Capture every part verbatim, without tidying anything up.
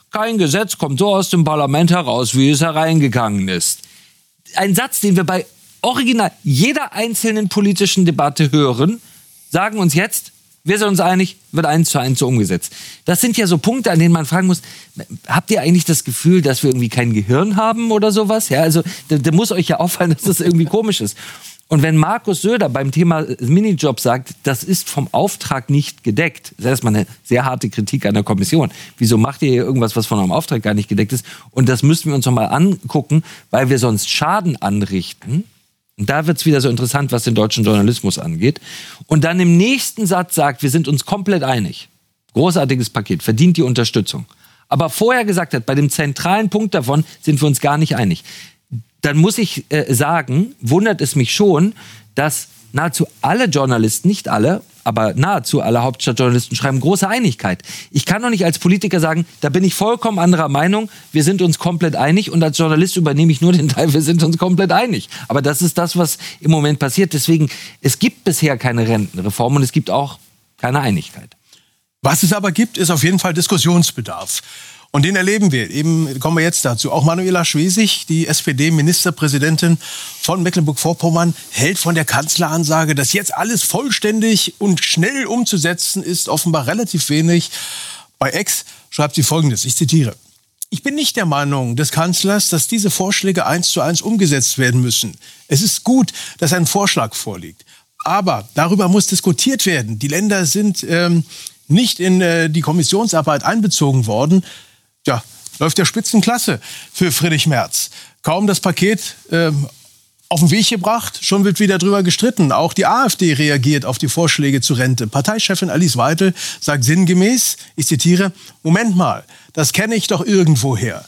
kein Gesetz kommt so aus dem Parlament heraus, wie es hereingegangen ist. Ein Satz, den wir bei original jeder einzelnen politischen Debatte hören, sagen uns jetzt, wir sind uns einig, wird eins zu eins so umgesetzt. Das sind ja so Punkte, an denen man fragen muss, habt ihr eigentlich das Gefühl, dass wir irgendwie kein Gehirn haben oder sowas? Ja, also da, da muss euch ja auffallen, dass das irgendwie komisch ist. Und wenn Markus Söder beim Thema Minijob sagt, das ist vom Auftrag nicht gedeckt, das ist erstmal eine sehr harte Kritik an der Kommission. Wieso macht ihr hier irgendwas, was von eurem Auftrag gar nicht gedeckt ist? Und das müssten wir uns noch mal angucken, weil wir sonst Schaden anrichten. Und da wird es wieder so interessant, was den deutschen Journalismus angeht. Und dann im nächsten Satz sagt, wir sind uns komplett einig. Großartiges Paket, verdient die Unterstützung. Aber vorher gesagt hat, bei dem zentralen Punkt davon sind wir uns gar nicht einig. Dann muss ich äh, sagen, wundert es mich schon, dass nahezu alle Journalisten, nicht alle, aber nahezu alle Hauptstadtjournalisten schreiben große Einigkeit. Ich kann doch nicht als Politiker sagen, da bin ich vollkommen anderer Meinung, wir sind uns komplett einig und als Journalist übernehme ich nur den Teil, wir sind uns komplett einig. Aber das ist das, was im Moment passiert. Deswegen, es gibt bisher keine Rentenreform und es gibt auch keine Einigkeit. Was es aber gibt, ist auf jeden Fall Diskussionsbedarf. Und den erleben wir. Eben kommen wir jetzt dazu. Auch Manuela Schwesig, die S P D-Ministerpräsidentin von Mecklenburg-Vorpommern, hält von der Kanzleransage, dass jetzt alles vollständig und schnell umzusetzen ist, offenbar relativ wenig. Bei X schreibt sie Folgendes, ich zitiere: Ich bin nicht der Meinung des Kanzlers, dass diese Vorschläge eins zu eins umgesetzt werden müssen. Es ist gut, dass ein Vorschlag vorliegt. Aber darüber muss diskutiert werden. Die Länder sind ähm, nicht in äh, die Kommissionsarbeit einbezogen worden. Ja, läuft ja Spitzenklasse für Friedrich Merz. Kaum das Paket äh, auf den Weg gebracht, schon wird wieder drüber gestritten. Auch die AfD reagiert auf die Vorschläge zur Rente. Parteichefin Alice Weidel sagt sinngemäß, ich zitiere, Moment mal, das kenne ich doch irgendwoher.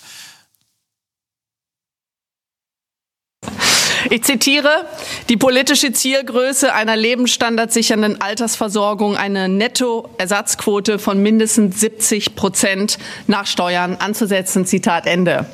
Ich zitiere, die politische Zielgröße einer lebensstandardsichernden Altersversorgung, eine Nettoersatzquote von mindestens siebzig Prozent nach Steuern anzusetzen. Zitat Ende.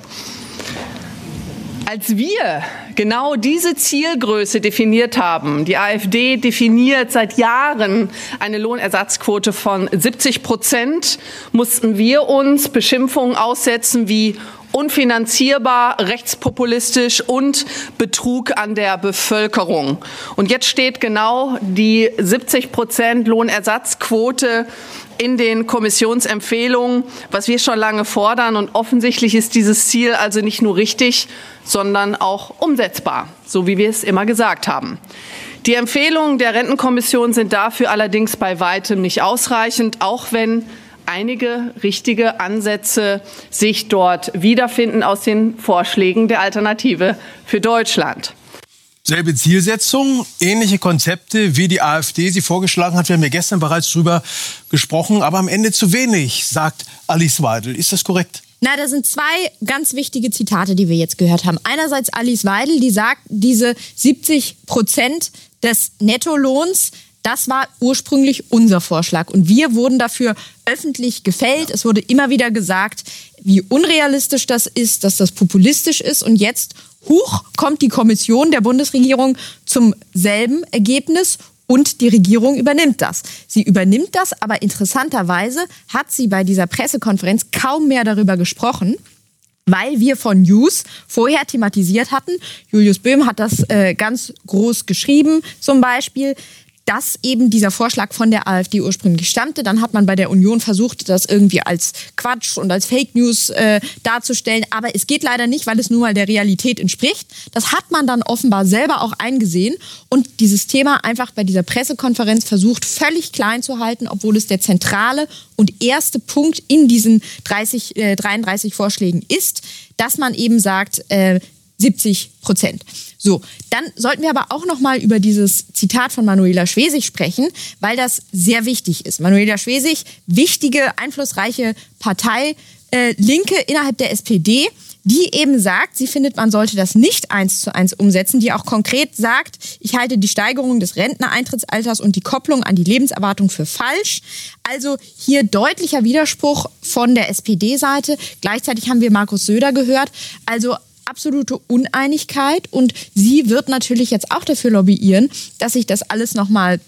Als wir genau diese Zielgröße definiert haben, die AfD definiert seit Jahren eine Lohnersatzquote von siebzig Prozent, mussten wir uns Beschimpfungen aussetzen wie unfinanzierbar, rechtspopulistisch und Betrug an der Bevölkerung. Und jetzt steht genau die siebzig Prozent Lohnersatzquote in den Kommissionsempfehlungen, was wir schon lange fordern. Und offensichtlich ist dieses Ziel also nicht nur richtig, sondern auch umsetzbar, so wie wir es immer gesagt haben. Die Empfehlungen der Rentenkommission sind dafür allerdings bei weitem nicht ausreichend, auch wenn einige richtige Ansätze sich dort wiederfinden aus den Vorschlägen der Alternative für Deutschland. Selbe Zielsetzung, ähnliche Konzepte, wie die AfD sie vorgeschlagen hat. Wir haben ja gestern bereits drüber gesprochen, aber am Ende zu wenig, sagt Alice Weidel. Ist das korrekt? Na, da sind zwei ganz wichtige Zitate, die wir jetzt gehört haben. Einerseits Alice Weidel, die sagt, diese siebzig Prozent des Nettolohns, das war ursprünglich unser Vorschlag. Und wir wurden dafür öffentlich gefällt. Es wurde immer wieder gesagt, wie unrealistisch das ist, dass das populistisch ist. Und jetzt, huch, kommt die Kommission der Bundesregierung zum selben Ergebnis und die Regierung übernimmt das. Sie übernimmt das, aber interessanterweise hat sie bei dieser Pressekonferenz kaum mehr darüber gesprochen, weil wir von News vorher thematisiert hatten. Julius Böhm hat das äh, ganz groß geschrieben, zum Beispiel, dass eben dieser Vorschlag von der AfD ursprünglich stammte. Dann hat man bei der Union versucht, das irgendwie als Quatsch und als Fake News äh, darzustellen. Aber es geht leider nicht, weil es nun mal der Realität entspricht. Das hat man dann offenbar selber auch eingesehen und dieses Thema einfach bei dieser Pressekonferenz versucht, völlig klein zu halten, obwohl es der zentrale und erste Punkt in diesen dreißig, äh, dreiunddreißig Vorschlägen ist, dass man eben sagt, äh, siebzig Prozent. So, dann sollten wir aber auch noch mal über dieses Zitat von Manuela Schwesig sprechen, weil das sehr wichtig ist. Manuela Schwesig, wichtige, einflussreiche Partei, äh, Linke innerhalb der S P D, die eben sagt, sie findet, man sollte das nicht eins zu eins umsetzen, die auch konkret sagt, ich halte die Steigerung des Renteneintrittsalters und die Kopplung an die Lebenserwartung für falsch. Also hier deutlicher Widerspruch von der S P D-Seite. Gleichzeitig haben wir Markus Söder gehört. Also absolute Uneinigkeit und sie wird natürlich jetzt auch dafür lobbyieren, dass sich das alles nochmal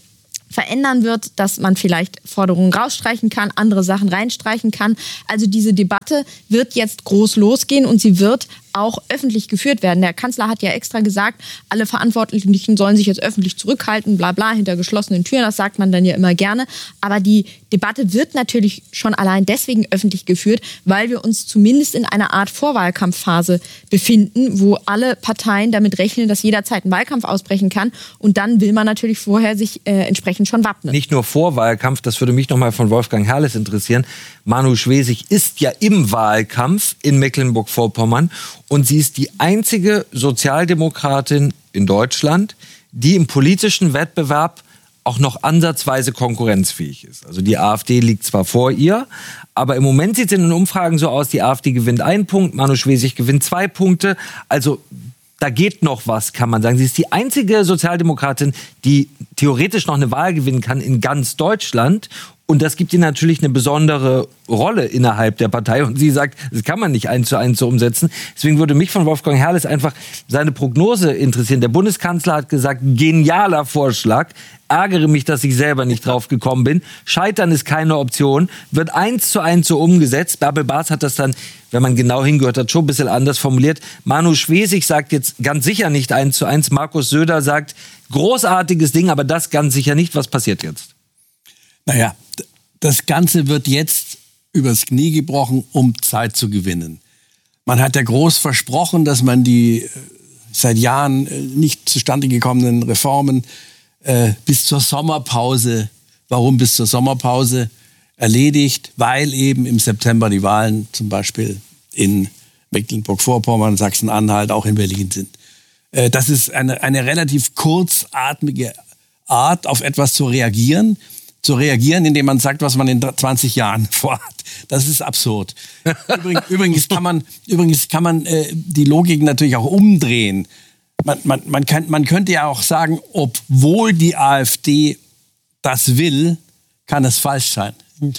verändern wird, dass man vielleicht Forderungen rausstreichen kann, andere Sachen reinstreichen kann. Also diese Debatte wird jetzt groß losgehen und sie wird auch öffentlich geführt werden. Der Kanzler hat ja extra gesagt, alle Verantwortlichen sollen sich jetzt öffentlich zurückhalten, bla bla, hinter geschlossenen Türen, das sagt man dann ja immer gerne. Aber die Debatte wird natürlich schon allein deswegen öffentlich geführt, weil wir uns zumindest in einer Art Vorwahlkampfphase befinden, wo alle Parteien damit rechnen, dass jederzeit ein Wahlkampf ausbrechen kann. Und dann will man natürlich vorher sich äh, entsprechend schon wappnen. Nicht nur Vorwahlkampf, das würde mich nochmal von Wolfgang Herrles interessieren. Manu Schwesig ist ja im Wahlkampf in Mecklenburg-Vorpommern und sie ist die einzige Sozialdemokratin in Deutschland, die im politischen Wettbewerb auch noch ansatzweise konkurrenzfähig ist. Also die AfD liegt zwar vor ihr, aber im Moment sieht es in den Umfragen so aus, die AfD gewinnt einen Punkt, Manu Schwesig gewinnt zwei Punkte. Also da geht noch was, kann man sagen. Sie ist die einzige Sozialdemokratin, die theoretisch noch eine Wahl gewinnen kann in ganz Deutschland. Und das gibt ihr natürlich eine besondere Rolle innerhalb der Partei. Und sie sagt, das kann man nicht eins zu eins so umsetzen. Deswegen würde mich von Wolfgang Herrles einfach seine Prognose interessieren. Der Bundeskanzler hat gesagt, genialer Vorschlag. Ärgere mich, dass ich selber nicht drauf gekommen bin. Scheitern ist keine Option. Wird eins zu eins so umgesetzt. Bärbel Baas hat das dann, wenn man genau hingehört hat, schon ein bisschen anders formuliert. Manu Schwesig sagt jetzt ganz sicher nicht eins zu eins. Markus Söder sagt, großartiges Ding, aber das ganz sicher nicht. Was passiert jetzt? Naja, das Ganze wird jetzt übers Knie gebrochen, um Zeit zu gewinnen. Man hat ja groß versprochen, dass man die seit Jahren nicht zustande gekommenen Reformen äh, bis zur Sommerpause, warum bis zur Sommerpause, erledigt, weil eben im September die Wahlen zum Beispiel in Mecklenburg-Vorpommern, Sachsen-Anhalt, auch in Berlin sind. Äh, das ist eine, eine relativ kurzatmige Art, auf etwas zu reagieren. zu reagieren, indem man sagt, was man in zwanzig Jahren vorhat. Das ist absurd. Übrigens, übrigens kann man, übrigens kann man äh, die Logik natürlich auch umdrehen. Man, man, man, kann, man könnte ja auch sagen, obwohl die AfD das will, kann es falsch sein.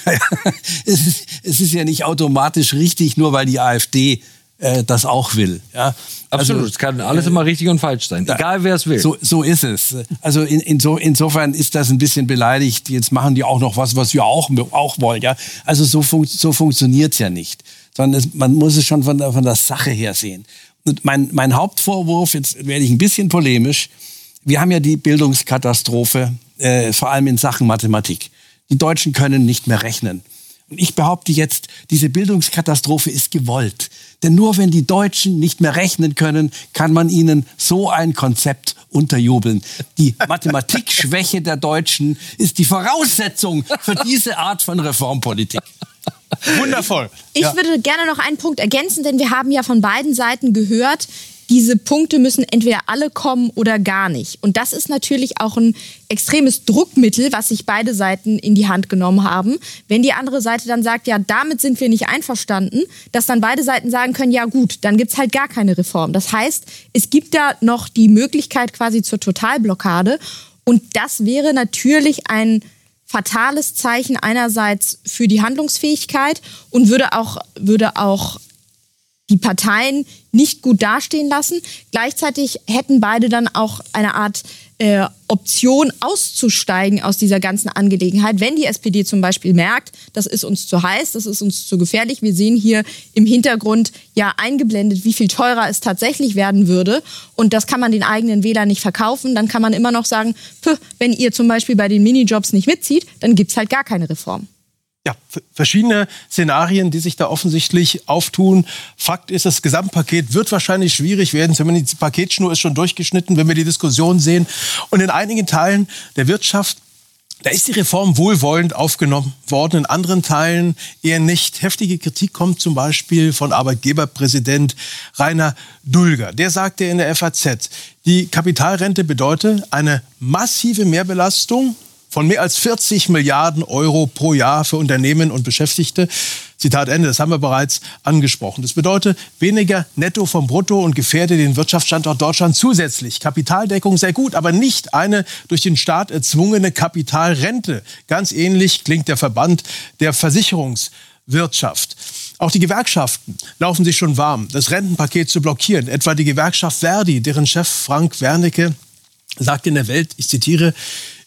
es, ist, es ist ja nicht automatisch richtig, nur weil die AfD äh, das auch will. Ja? Absolut, es kann alles immer richtig und falsch sein, egal wer es will. So, so ist es. Also in, in so, insofern ist das ein bisschen beleidigt. Jetzt machen die auch noch was, was wir auch, auch wollen. Ja? Also so, fun- so funktioniert es ja nicht. Sondern es, man muss es schon von der, von der Sache her sehen. Und mein, mein Hauptvorwurf, jetzt werde ich ein bisschen polemisch, wir haben ja die Bildungskatastrophe, äh, vor allem in Sachen Mathematik. Die Deutschen können nicht mehr rechnen. Und ich behaupte jetzt, diese Bildungskatastrophe ist gewollt. Denn nur wenn die Deutschen nicht mehr rechnen können, kann man ihnen so ein Konzept unterjubeln. Die Mathematikschwäche der Deutschen ist die Voraussetzung für diese Art von Reformpolitik. Wundervoll. Ich Ja. würde gerne noch einen Punkt ergänzen, denn wir haben ja von beiden Seiten gehört, diese Punkte müssen entweder alle kommen oder gar nicht. Und das ist natürlich auch ein extremes Druckmittel, was sich beide Seiten in die Hand genommen haben. Wenn die andere Seite dann sagt, ja, damit sind wir nicht einverstanden, dass dann beide Seiten sagen können, ja gut, dann gibt's halt gar keine Reform. Das heißt, es gibt da noch die Möglichkeit quasi zur Totalblockade. Und das wäre natürlich ein fatales Zeichen einerseits für die Handlungsfähigkeit und würde auch, würde auch die Parteien nicht gut dastehen lassen. Gleichzeitig hätten beide dann auch eine Art äh, Option auszusteigen aus dieser ganzen Angelegenheit. Wenn die S P D zum Beispiel merkt, das ist uns zu heiß, das ist uns zu gefährlich. Wir sehen hier im Hintergrund ja eingeblendet, wie viel teurer es tatsächlich werden würde. Und das kann man den eigenen Wählern nicht verkaufen. Dann kann man immer noch sagen, pff, wenn ihr zum Beispiel bei den Minijobs nicht mitzieht, dann gibt's halt gar keine Reform. Ja, f- verschiedene Szenarien, die sich da offensichtlich auftun. Fakt ist, das Gesamtpaket wird wahrscheinlich schwierig werden. Zumindest die Paketschnur ist schon durchgeschnitten, wenn wir die Diskussion sehen. Und in einigen Teilen der Wirtschaft, da ist die Reform wohlwollend aufgenommen worden. In anderen Teilen eher nicht. Heftige Kritik kommt zum Beispiel von Arbeitgeberpräsident Rainer Dulger. Der sagte in der F A Z, die Kapitalrente bedeutet eine massive Mehrbelastung von mehr als vierzig Milliarden Euro pro Jahr für Unternehmen und Beschäftigte. Zitat Ende, das haben wir bereits angesprochen. Das bedeutet weniger Netto vom Brutto und gefährdet den Wirtschaftsstandort Deutschland zusätzlich. Kapitaldeckung sehr gut, aber nicht eine durch den Staat erzwungene Kapitalrente. Ganz ähnlich klingt der Verband der Versicherungswirtschaft. Auch die Gewerkschaften laufen sich schon warm, das Rentenpaket zu blockieren. Etwa die Gewerkschaft Verdi, deren Chef Frank Wernicke sagt in der Welt, ich zitiere,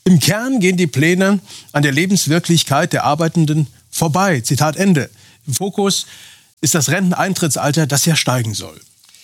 Im Kern gehen die Pläne an der Lebenswirklichkeit der Arbeitenden vorbei. Zitat Ende. Im Fokus ist das Renteneintrittsalter, das ja steigen soll.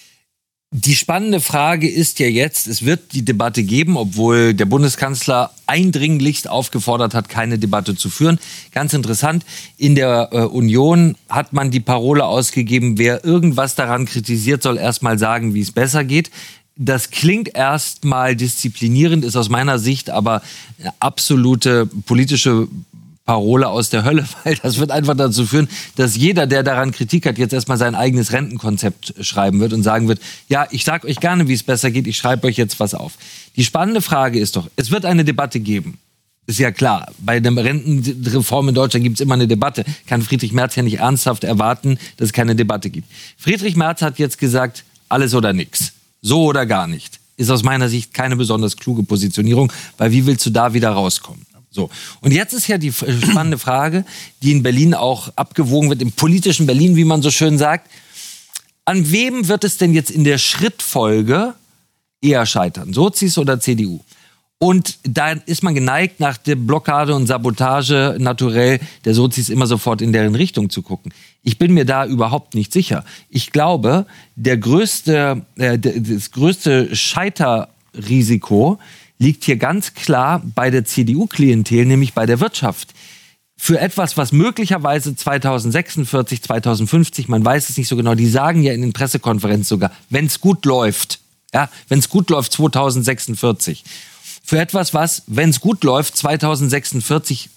Die spannende Frage ist ja jetzt, es wird die Debatte geben, obwohl der Bundeskanzler eindringlichst aufgefordert hat, keine Debatte zu führen. Ganz interessant, in der äh, Union hat man die Parole ausgegeben, wer irgendwas daran kritisiert, soll erst mal sagen, wie es besser geht. Das klingt erstmal disziplinierend, ist aus meiner Sicht aber eine absolute politische Parole aus der Hölle, weil das wird einfach dazu führen, dass jeder, der daran Kritik hat, jetzt erstmal sein eigenes Rentenkonzept schreiben wird und sagen wird, ja, ich sag euch gerne, wie es besser geht, ich schreibe euch jetzt was auf. Die spannende Frage ist doch, es wird eine Debatte geben. Ist ja klar, bei der Rentenreform in Deutschland gibt es immer eine Debatte. Kann Friedrich Merz ja nicht ernsthaft erwarten, dass es keine Debatte gibt. Friedrich Merz hat jetzt gesagt, alles oder nichts. So oder gar nicht. Ist aus meiner Sicht keine besonders kluge Positionierung, weil wie willst du da wieder rauskommen? So. Und jetzt ist ja die spannende Frage, die in Berlin auch abgewogen wird, im politischen Berlin, wie man so schön sagt. An wem wird es denn jetzt in der Schrittfolge eher scheitern? Sozis oder C D U? Und da ist man geneigt, nach der Blockade und Sabotage naturell der Sozis immer sofort in deren Richtung zu gucken. Ich bin mir da überhaupt nicht sicher. Ich glaube, der größte, äh, das größte Scheiterrisiko liegt hier ganz klar bei der C D U-Klientel, nämlich bei der Wirtschaft. Für etwas, was möglicherweise zweitausendsechsundvierzig, zweitausendfünfzig, man weiß es nicht so genau, die sagen ja in den Pressekonferenzen sogar, wenn es gut läuft, ja, wenn es gut läuft zweitausendsechsundvierzig. Für etwas, was, wenn es gut läuft, zweitausendsechsundvierzig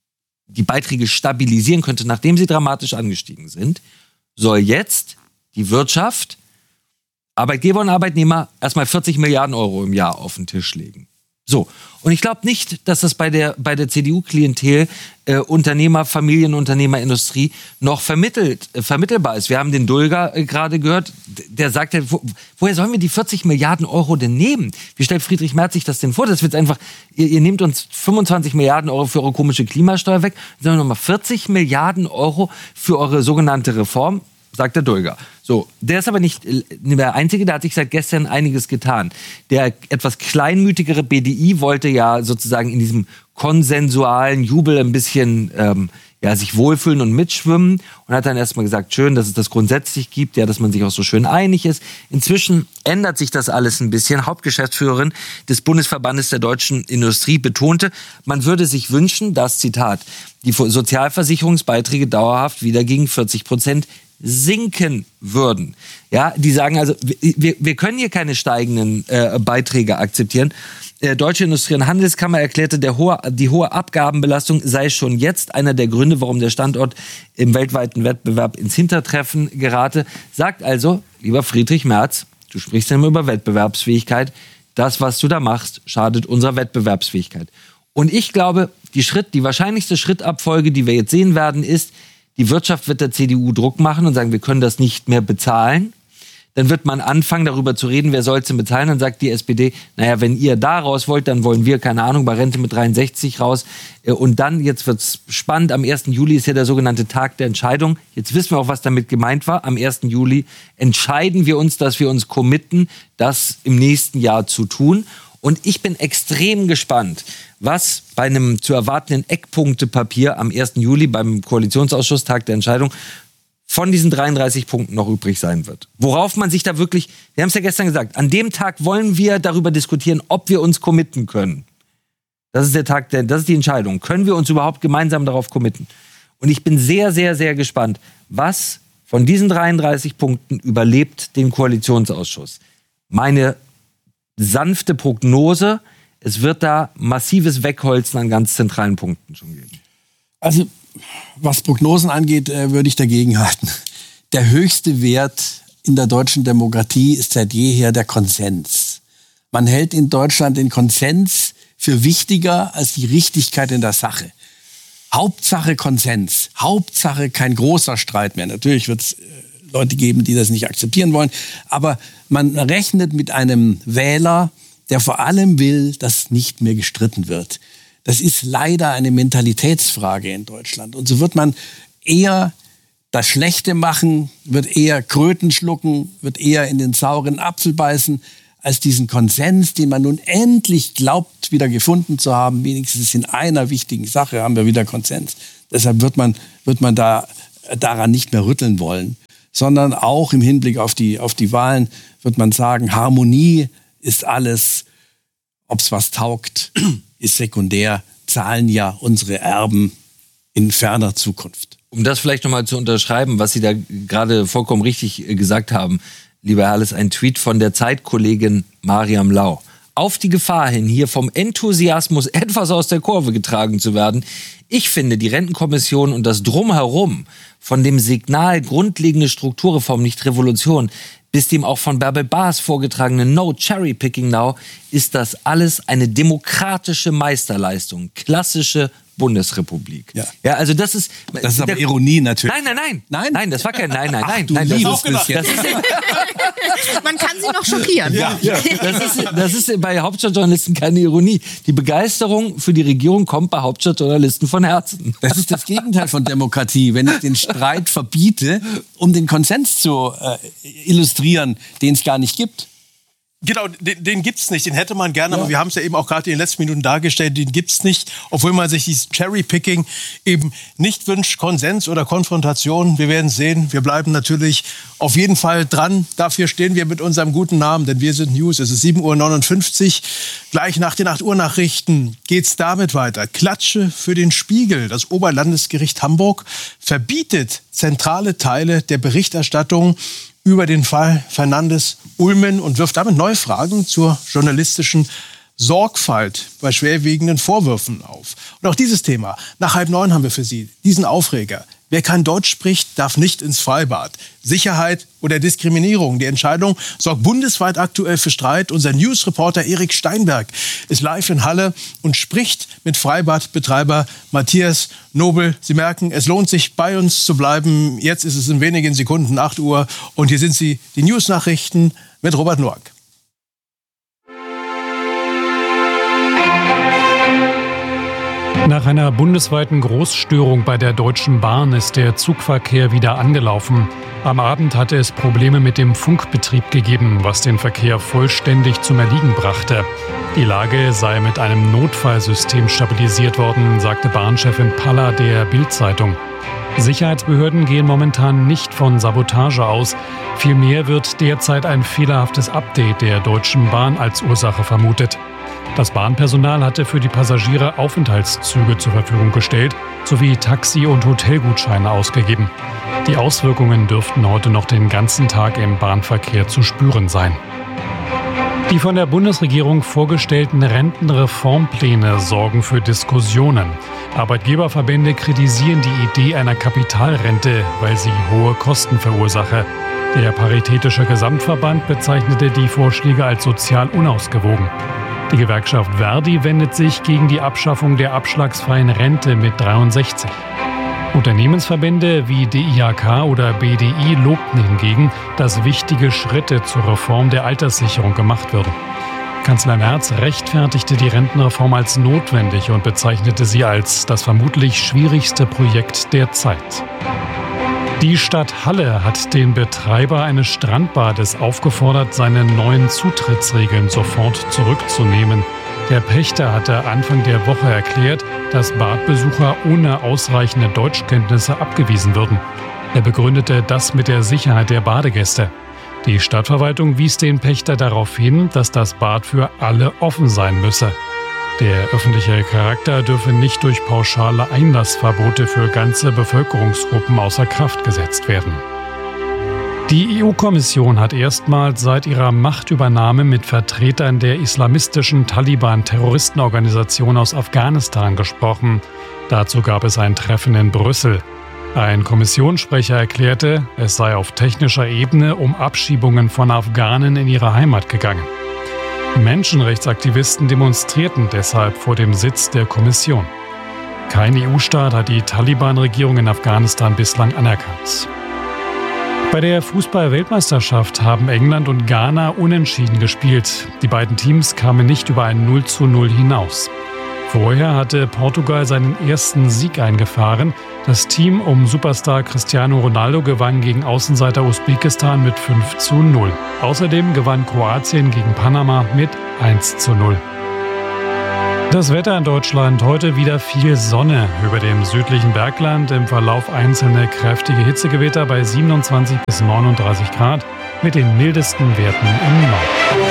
die Beiträge stabilisieren könnte, nachdem sie dramatisch angestiegen sind, soll jetzt die Wirtschaft, Arbeitgeber und Arbeitnehmer erstmal vierzig Milliarden Euro im Jahr auf den Tisch legen. So. Und ich glaube nicht, dass das bei der, bei der C D U-Klientel äh, Unternehmer, Familienunternehmer, Industrie noch vermittelt, äh, vermittelbar ist. Wir haben den Dulger äh, gerade gehört, der sagt ja, wo, woher sollen wir die vierzig Milliarden Euro denn nehmen? Wie stellt Friedrich Merz sich das denn vor? Das wird einfach, ihr, ihr nehmt uns fünfundzwanzig Milliarden Euro für eure komische Klimasteuer weg, dann haben wir nochmal vierzig Milliarden Euro für eure sogenannte Reform, sagt der Dulger. So, der ist aber nicht der Einzige, der hat sich seit gestern einiges getan. Der etwas kleinmütigere B D I wollte ja sozusagen in diesem konsensualen Jubel ein bisschen ähm, ja, sich wohlfühlen und mitschwimmen und hat dann erstmal gesagt, schön, dass es das grundsätzlich gibt, ja, dass man sich auch so schön einig ist. Inzwischen ändert sich das alles ein bisschen. Hauptgeschäftsführerin des Bundesverbandes der deutschen Industrie betonte, man würde sich wünschen, dass, Zitat, die Sozialversicherungsbeiträge dauerhaft wieder gegen vierzig Prozent sinken würden. Ja, die sagen also, wir, wir können hier keine steigenden äh, Beiträge akzeptieren. Äh, Deutsche Industrie- und Handelskammer erklärte, der hohe, die hohe Abgabenbelastung sei schon jetzt einer der Gründe, warum der Standort im weltweiten Wettbewerb ins Hintertreffen gerate. Sagt also, lieber Friedrich Merz, du sprichst ja immer über Wettbewerbsfähigkeit, das, was du da machst, schadet unserer Wettbewerbsfähigkeit. Und ich glaube, die Schritt, die wahrscheinlichste Schrittabfolge, die wir jetzt sehen werden, ist, die Wirtschaft wird der C D U Druck machen und sagen, wir können das nicht mehr bezahlen. Dann wird man anfangen, darüber zu reden, wer soll es denn bezahlen. Dann sagt die S P D, naja, wenn ihr da raus wollt, dann wollen wir, keine Ahnung, bei Rente mit dreiundsechzig raus. Und dann, jetzt wird's spannend, am ersten Juli ist ja der sogenannte Tag der Entscheidung. Jetzt wissen wir auch, was damit gemeint war. Am ersten Juli entscheiden wir uns, dass wir uns committen, das im nächsten Jahr zu tun. Und ich bin extrem gespannt, was bei einem zu erwartenden Eckpunktepapier am ersten Juli beim Koalitionsausschuss, Tag der Entscheidung, von diesen dreiunddreißig Punkten noch übrig sein wird. Worauf man sich da wirklich, wir haben es ja gestern gesagt, an dem Tag wollen wir darüber diskutieren, ob wir uns committen können. Das ist der Tag, der, das ist die Entscheidung. Können wir uns überhaupt gemeinsam darauf committen? Und ich bin sehr, sehr, sehr gespannt, was von diesen dreiunddreißig Punkten überlebt den Koalitionsausschuss. Meine sanfte Prognose, es wird da massives Wegholzen an ganz zentralen Punkten schon geben. Also, was Prognosen angeht, äh, würde ich dagegen halten. Der höchste Wert in der deutschen Demokratie ist seit jeher der Konsens. Man hält in Deutschland den Konsens für wichtiger als die Richtigkeit in der Sache. Hauptsache Konsens, Hauptsache kein großer Streit mehr. Natürlich wird es äh, Leute geben, die das nicht akzeptieren wollen, aber man rechnet mit einem Wähler, der vor allem will, dass nicht mehr gestritten wird. Das ist leider eine Mentalitätsfrage in Deutschland. Und so wird man eher das Schlechte machen, wird eher Kröten schlucken, wird eher in den sauren Apfel beißen, als diesen Konsens, den man nun endlich glaubt Kraft wieder gefunden zu haben. Wenigstens in einer wichtigen Sache haben wir wieder Konsens. Deshalb wird man, wird man da daran nicht mehr rütteln wollen, sondern auch im Hinblick auf die, auf die Wahlen wird man sagen, Harmonie ist alles, ob es was taugt, ist sekundär, zahlen ja unsere Erben in ferner Zukunft. Um das vielleicht nochmal zu unterschreiben, was Sie da gerade vollkommen richtig gesagt haben, lieber Herrles, ein Tweet von der Zeitkollegin Mariam Lau. Auf die Gefahr hin, hier vom Enthusiasmus etwas aus der Kurve getragen zu werden. Ich finde, die Rentenkommission und das Drumherum von dem Signal grundlegende Strukturreform, nicht Revolution, bis dem auch von Bärbel Baas vorgetragenen No Cherry Picking Now, ist das alles eine demokratische Meisterleistung, klassische Bundesrepublik. Ja. ja, also das ist... Das ist aber der, Ironie natürlich. Nein, nein, nein. Nein? Nein, das war kein... Nein, nein, Ach, nein. du nein das, liebes ist, bisschen. das ist... Man kann sie noch schockieren. Ja, ja. Das, ist, das ist bei Hauptstadtjournalisten keine Ironie. Die Begeisterung für die Regierung kommt bei Hauptstadtjournalisten von Herzen. Das ist das Gegenteil von Demokratie, wenn ich den Streit verbiete, um den Konsens zu äh, illustrieren, den es gar nicht gibt. Genau, den, den gibt's nicht, den hätte man gerne, ja. Aber wir haben es ja eben auch gerade in den letzten Minuten dargestellt, den gibt's nicht, obwohl man sich dieses Cherry-Picking eben nicht wünscht, Konsens oder Konfrontation. Wir werden sehen, wir bleiben natürlich auf jeden Fall dran. Dafür stehen wir mit unserem guten Namen, denn wir sind News. Es ist sieben Uhr neunundfünfzig. Gleich nach den acht Uhr Nachrichten geht's damit weiter. Klatsche für den Spiegel. Das Oberlandesgericht Hamburg verbietet zentrale Teile der Berichterstattung über den Fall Fernandes-Ulmen und wirft damit neue Fragen zur journalistischen Sorgfalt bei schwerwiegenden Vorwürfen auf. Und auch dieses Thema, nach halb neun haben wir für Sie diesen Aufreger. Wer kein Deutsch spricht, darf nicht ins Freibad. Sicherheit oder Diskriminierung. Die Entscheidung sorgt bundesweit aktuell für Streit. Unser News-Reporter Erik Steinberg ist live in Halle und spricht mit Freibadbetreiber Matthias Nobel. Sie merken, es lohnt sich, bei uns zu bleiben. Jetzt ist es in wenigen Sekunden acht Uhr. Und hier sind sie, die News-Nachrichten mit Robert Noack. Nach einer bundesweiten Großstörung bei der Deutschen Bahn ist der Zugverkehr wieder angelaufen. Am Abend hatte es Probleme mit dem Funkbetrieb gegeben, was den Verkehr vollständig zum Erliegen brachte. Die Lage sei mit einem Notfallsystem stabilisiert worden, sagte Bahnchefin Paller der Bild-Zeitung. Sicherheitsbehörden gehen momentan nicht von Sabotage aus. Vielmehr wird derzeit ein fehlerhaftes Update der Deutschen Bahn als Ursache vermutet. Das Bahnpersonal hatte für die Passagiere Aufenthaltszüge zur Verfügung gestellt, sowie Taxi- und Hotelgutscheine ausgegeben. Die Auswirkungen dürften heute noch den ganzen Tag im Bahnverkehr zu spüren sein. Die von der Bundesregierung vorgestellten Rentenreformpläne sorgen für Diskussionen. Arbeitgeberverbände kritisieren die Idee einer Kapitalrente, weil sie hohe Kosten verursache. Der Paritätische Gesamtverband bezeichnete die Vorschläge als sozial unausgewogen. Die Gewerkschaft Verdi wendet sich gegen die Abschaffung der abschlagsfreien Rente mit dreiundsechzig. Unternehmensverbände wie D I H K oder B D I lobten hingegen, dass wichtige Schritte zur Reform der Alterssicherung gemacht würden. Kanzler Merz rechtfertigte die Rentenreform als notwendig und bezeichnete sie als das vermutlich schwierigste Projekt der Zeit. Die Stadt Halle hat den Betreiber eines Strandbades aufgefordert, seine neuen Zutrittsregeln sofort zurückzunehmen. Der Pächter hatte Anfang der Woche erklärt, dass Badbesucher ohne ausreichende Deutschkenntnisse abgewiesen würden. Er begründete das mit der Sicherheit der Badegäste. Die Stadtverwaltung wies den Pächter darauf hin, dass das Bad für alle offen sein müsse. Der öffentliche Charakter dürfe nicht durch pauschale Einlassverbote für ganze Bevölkerungsgruppen außer Kraft gesetzt werden. Die E U-Kommission hat erstmals seit ihrer Machtübernahme mit Vertretern der islamistischen Taliban-Terroristenorganisation aus Afghanistan gesprochen. Dazu gab es ein Treffen in Brüssel. Ein Kommissionssprecher erklärte, es sei auf technischer Ebene um Abschiebungen von Afghanen in ihre Heimat gegangen. Menschenrechtsaktivisten demonstrierten deshalb vor dem Sitz der Kommission. Kein E U-Staat hat die Taliban-Regierung in Afghanistan bislang anerkannt. Bei der Fußball-Weltmeisterschaft haben England und Ghana unentschieden gespielt. Die beiden Teams kamen nicht über ein null zu null hinaus. Vorher hatte Portugal seinen ersten Sieg eingefahren. Das Team um Superstar Cristiano Ronaldo gewann gegen Außenseiter Usbekistan mit fünf zu null. Außerdem gewann Kroatien gegen Panama mit eins zu null. Das Wetter in Deutschland, heute wieder viel Sonne über dem südlichen Bergland, im Verlauf einzelne kräftige Hitzegewitter bei siebenundzwanzig bis neununddreißig Grad mit den mildesten Werten im Norden.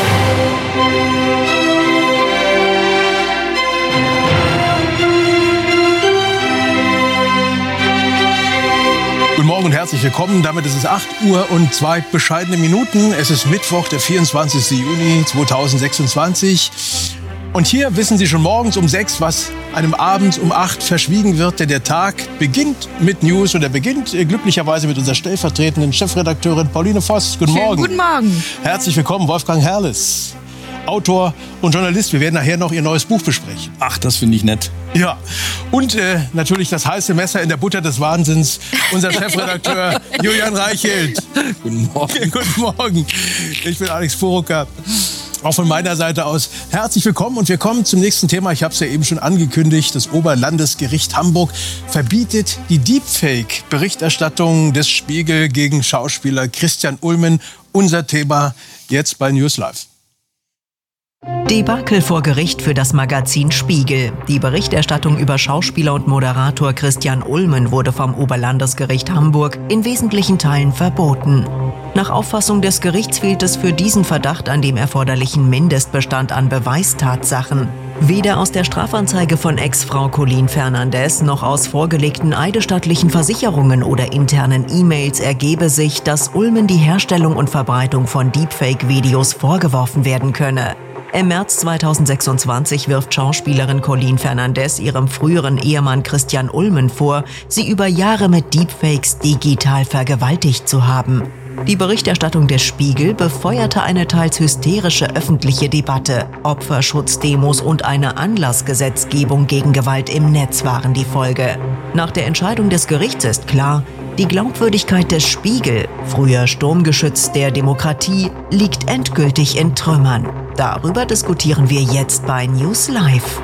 Guten Morgen und herzlich willkommen. Damit ist es acht Uhr und zwei bescheidene Minuten. Es ist Mittwoch, der vierundzwanzigsten Juni zweitausendsechsundzwanzig. Und hier wissen Sie schon morgens um sechs, was einem abends um acht verschwiegen wird. Denn der Tag beginnt mit News und er beginnt äh, glücklicherweise mit unserer stellvertretenden Chefredakteurin Pauline Voss. Guten Schönen Morgen. Guten Morgen. Herzlich willkommen, Wolfgang Herrles, Autor und Journalist. Wir werden nachher noch Ihr neues Buch besprechen. Ach, das finde ich nett. Ja, und äh, natürlich das heiße Messer in der Butter des Wahnsinns, unser Chefredakteur Julian Reichelt. Guten Morgen. Guten Morgen. Ich bin Alex Furucker. Auch von meiner Seite aus herzlich willkommen und wir kommen zum nächsten Thema. Ich habe es ja eben schon angekündigt. Das Oberlandesgericht Hamburg verbietet die Deepfake-Berichterstattung des Spiegel gegen Schauspieler Christian Ulmen. Unser Thema jetzt bei News Live. Debakel vor Gericht für das Magazin Spiegel. Die Berichterstattung über Schauspieler und Moderator Christian Ulmen wurde vom Oberlandesgericht Hamburg in wesentlichen Teilen verboten. Nach Auffassung des Gerichts fehlt es für diesen Verdacht an dem erforderlichen Mindestbestand an Beweistatsachen. Weder aus der Strafanzeige von Ex-Frau Colleen Fernandes noch aus vorgelegten eidesstattlichen Versicherungen oder internen E-Mails ergebe sich, dass Ulmen die Herstellung und Verbreitung von Deepfake-Videos vorgeworfen werden könne. Im März zweitausendsechsundzwanzig wirft Schauspielerin Colleen Fernandes ihrem früheren Ehemann Christian Ulmen vor, sie über Jahre mit Deepfakes digital vergewaltigt zu haben. Die Berichterstattung des Spiegel befeuerte eine teils hysterische öffentliche Debatte. Opferschutzdemos und eine Anlassgesetzgebung gegen Gewalt im Netz waren die Folge. Nach der Entscheidung des Gerichts ist klar, die Glaubwürdigkeit des Spiegel, früher Sturmgeschütz der Demokratie, liegt endgültig in Trümmern. Darüber diskutieren wir jetzt bei News Live.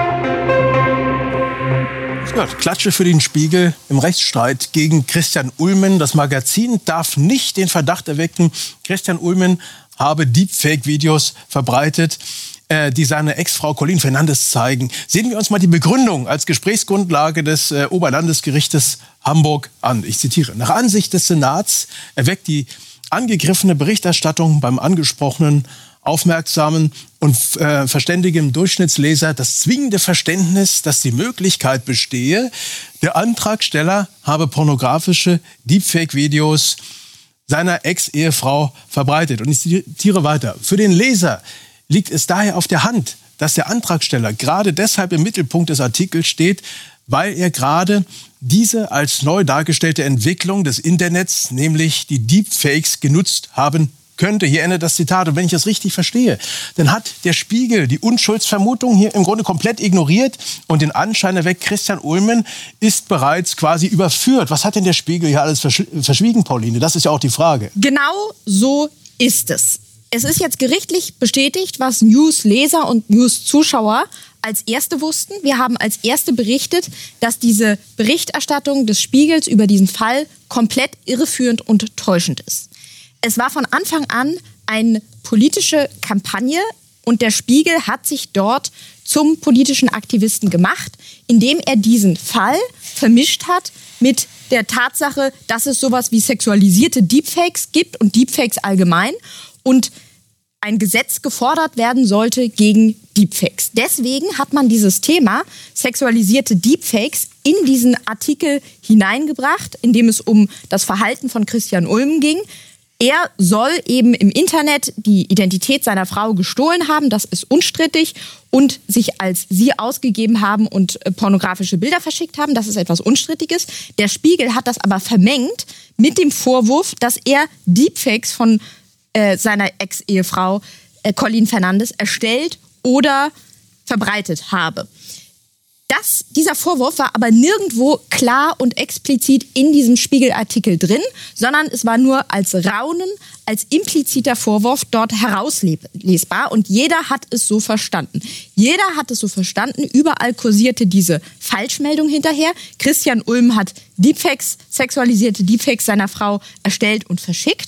Ja, Klatsche für den Spiegel im Rechtsstreit gegen Christian Ulmen. Das Magazin darf nicht den Verdacht erwecken, Christian Ulmen habe Deepfake-Videos verbreitet, äh, die seine Ex-Frau Colleen Fernandes zeigen. Sehen wir uns mal die Begründung als Gesprächsgrundlage des äh, Oberlandesgerichtes Hamburg an. Ich zitiere: Nach Ansicht des Senats erweckt die angegriffene Berichterstattung beim angesprochenen aufmerksamen und äh, verständigen Durchschnittsleser das zwingende Verständnis, dass die Möglichkeit bestehe, der Antragsteller habe pornografische Deepfake-Videos seiner Ex-Ehefrau verbreitet. Und ich zitiere weiter: Für den Leser liegt es daher auf der Hand, dass der Antragsteller gerade deshalb im Mittelpunkt des Artikels steht, weil er gerade diese als neu dargestellte Entwicklung des Internets, nämlich die Deepfakes, genutzt haben könnte. Hier endet das Zitat. Und wenn ich das richtig verstehe, dann hat der Spiegel die Unschuldsvermutung hier im Grunde komplett ignoriert und den Anschein erweckt, Christian Ulmen ist bereits quasi überführt. Was hat denn der Spiegel hier alles verschwiegen, Pauline? Das ist ja auch die Frage. Genau so ist es. Es ist jetzt gerichtlich bestätigt, was News-Leser und News-Zuschauer als Erste wussten. Wir haben als Erste berichtet, dass diese Berichterstattung des Spiegels über diesen Fall komplett irreführend und täuschend ist. Es war von Anfang an eine politische Kampagne und der Spiegel hat sich dort zum politischen Aktivisten gemacht, indem er diesen Fall vermischt hat mit der Tatsache, dass es sowas wie sexualisierte Deepfakes gibt und Deepfakes allgemein und ein Gesetz gefordert werden sollte gegen Deepfakes. Deswegen hat man dieses Thema sexualisierte Deepfakes in diesen Artikel hineingebracht, in dem es um das Verhalten von Christian Ulmen ging. Er soll eben im Internet die Identität seiner Frau gestohlen haben, das ist unstrittig, und sich als sie ausgegeben haben und pornografische Bilder verschickt haben, das ist etwas Unstrittiges. Der Spiegel hat das aber vermengt mit dem Vorwurf, dass er Deepfakes von äh, seiner Ex-Ehefrau äh, Colleen Fernandes erstellt oder verbreitet habe. Das, dieser Vorwurf war aber nirgendwo klar und explizit in diesem Spiegelartikel drin, sondern es war nur als Raunen, als impliziter Vorwurf dort herauslesbar und jeder hat es so verstanden. Jeder hat es so verstanden, überall kursierte diese Falschmeldung hinterher. Christian Ulmen hat Deepfakes, sexualisierte Deepfakes seiner Frau erstellt und verschickt.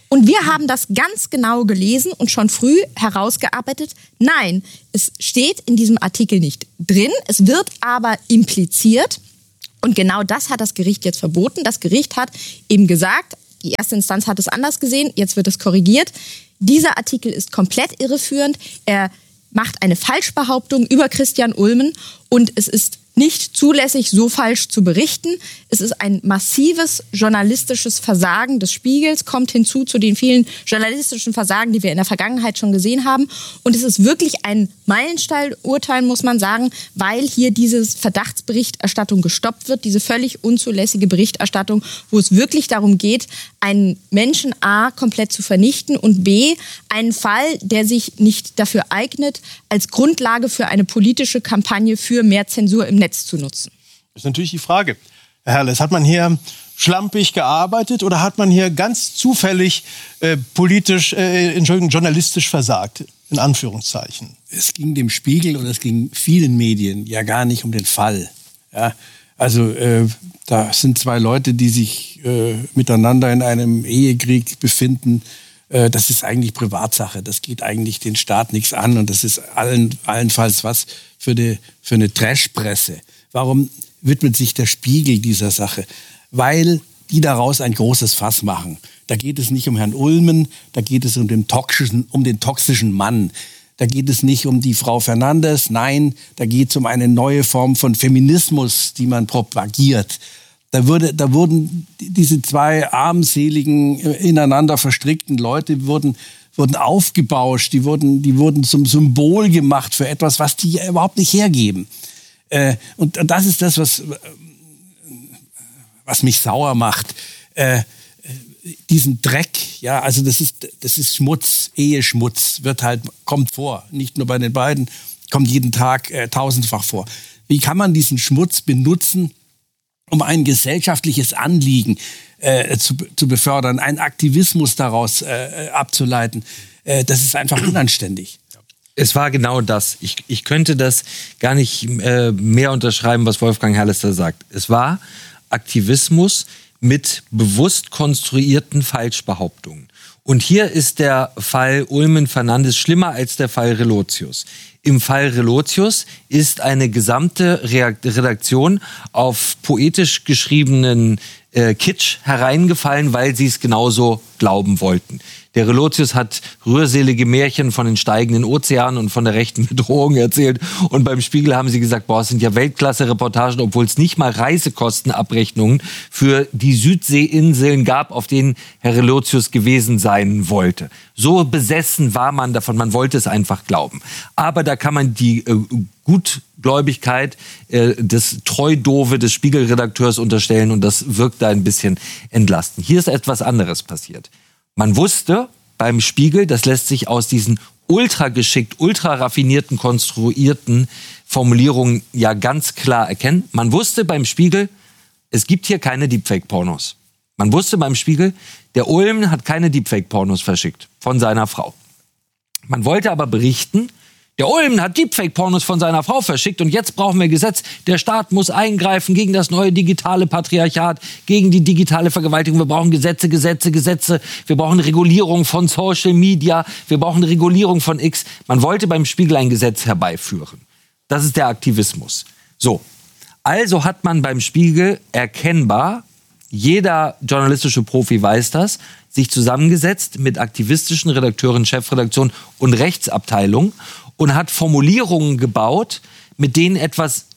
Und wir haben das ganz genau gelesen und schon früh herausgearbeitet. Nein, es steht in diesem Artikel nicht drin, es wird aber impliziert. Und genau das hat das Gericht jetzt verboten. Das Gericht hat eben gesagt, die erste Instanz hat es anders gesehen, jetzt wird es korrigiert. Dieser Artikel ist komplett irreführend. Er macht eine Falschbehauptung über Christian Ulmen und es ist nicht zulässig, so falsch zu berichten. Es ist ein massives journalistisches Versagen des Spiegels, kommt hinzu zu den vielen journalistischen Versagen, die wir in der Vergangenheit schon gesehen haben. Und es ist wirklich ein Meilenstein-Urteil, muss man sagen, weil hier diese Verdachtsberichterstattung gestoppt wird, diese völlig unzulässige Berichterstattung, wo es wirklich darum geht, einen Menschen A komplett zu vernichten und B, einen Fall, der sich nicht dafür eignet, als Grundlage für eine politische Kampagne für mehr Zensur im Netz zu nutzen. Das ist natürlich die Frage. Herr Herles, hat man hier schlampig gearbeitet oder hat man hier ganz zufällig äh, politisch, äh, Entschuldigung, journalistisch versagt? In Anführungszeichen. Es ging dem Spiegel und es ging vielen Medien ja gar nicht um den Fall. Ja, also äh, da sind zwei Leute, die sich äh, miteinander in einem Ehekrieg befinden. Äh, das ist eigentlich Privatsache. Das geht eigentlich den Staat nichts an. Und das ist allen, allenfalls was für, die, für eine Trashpresse. Warum widmet sich der Spiegel dieser Sache? Weil die daraus ein großes Fass machen. Da geht es nicht um Herrn Ulmen, da geht es um den toxischen, um den toxischen Mann. Da geht es nicht um die Frau Fernandes, nein, da geht es um eine neue Form von Feminismus, die man propagiert. Da, würde, da wurden diese zwei armseligen, ineinander verstrickten Leute wurden, wurden aufgebauscht, die wurden, die wurden zum Symbol gemacht für etwas, was die ja überhaupt nicht hergeben. Äh, und das ist das, was... was mich sauer macht, äh, diesen Dreck, ja, also das ist, das ist Schmutz, Eheschmutz, wird halt, kommt vor, nicht nur bei den beiden, kommt jeden Tag äh, tausendfach vor. Wie kann man diesen Schmutz benutzen, um ein gesellschaftliches Anliegen äh, zu, zu befördern, einen Aktivismus daraus äh, abzuleiten? Äh, das ist einfach unanständig. Es war genau das. Ich, ich könnte das gar nicht äh, mehr unterschreiben, was Wolfgang Herles da sagt. Es war Aktivismus mit bewusst konstruierten Falschbehauptungen. Und hier ist der Fall Ulmen-Fernandes schlimmer als der Fall Relotius. Im Fall Relotius ist eine gesamte Redaktion auf poetisch geschriebenen äh, Kitsch hereingefallen, weil sie es genauso glauben wollten. Der Relotius hat rührselige Märchen von den steigenden Ozeanen und von der rechten Bedrohung erzählt. Und beim Spiegel haben sie gesagt, boah, es sind ja Weltklasse-Reportagen, obwohl es nicht mal Reisekostenabrechnungen für die Südseeinseln gab, auf denen Herr Relotius gewesen sein wollte. So besessen war man davon, man wollte es einfach glauben. Aber da kann man die äh, Gutgläubigkeit äh, des Treudove des Spiegelredakteurs unterstellen und das wirkt da ein bisschen entlastend. Hier ist etwas anderes passiert. Man wusste beim Spiegel, das lässt sich aus diesen ultra geschickt, ultra raffinierten, konstruierten Formulierungen ja ganz klar erkennen. Man wusste beim Spiegel, es gibt hier keine Deepfake-Pornos. Man wusste beim Spiegel, der Ulmen hat keine Deepfake-Pornos verschickt von seiner Frau. Man wollte aber berichten, der Ulmen hat Deepfake-Pornos von seiner Frau verschickt und jetzt brauchen wir Gesetz. Der Staat muss eingreifen gegen das neue digitale Patriarchat, gegen die digitale Vergewaltigung. Wir brauchen Gesetze, Gesetze, Gesetze. Wir brauchen Regulierung von Social Media. Wir brauchen Regulierung von X. Man wollte beim Spiegel ein Gesetz herbeiführen. Das ist der Aktivismus. So, also hat man beim Spiegel erkennbar, jeder journalistische Profi weiß das, sich zusammengesetzt mit aktivistischen Redakteuren, Chefredaktion und Rechtsabteilung und hat Formulierungen gebaut, mit denen etwas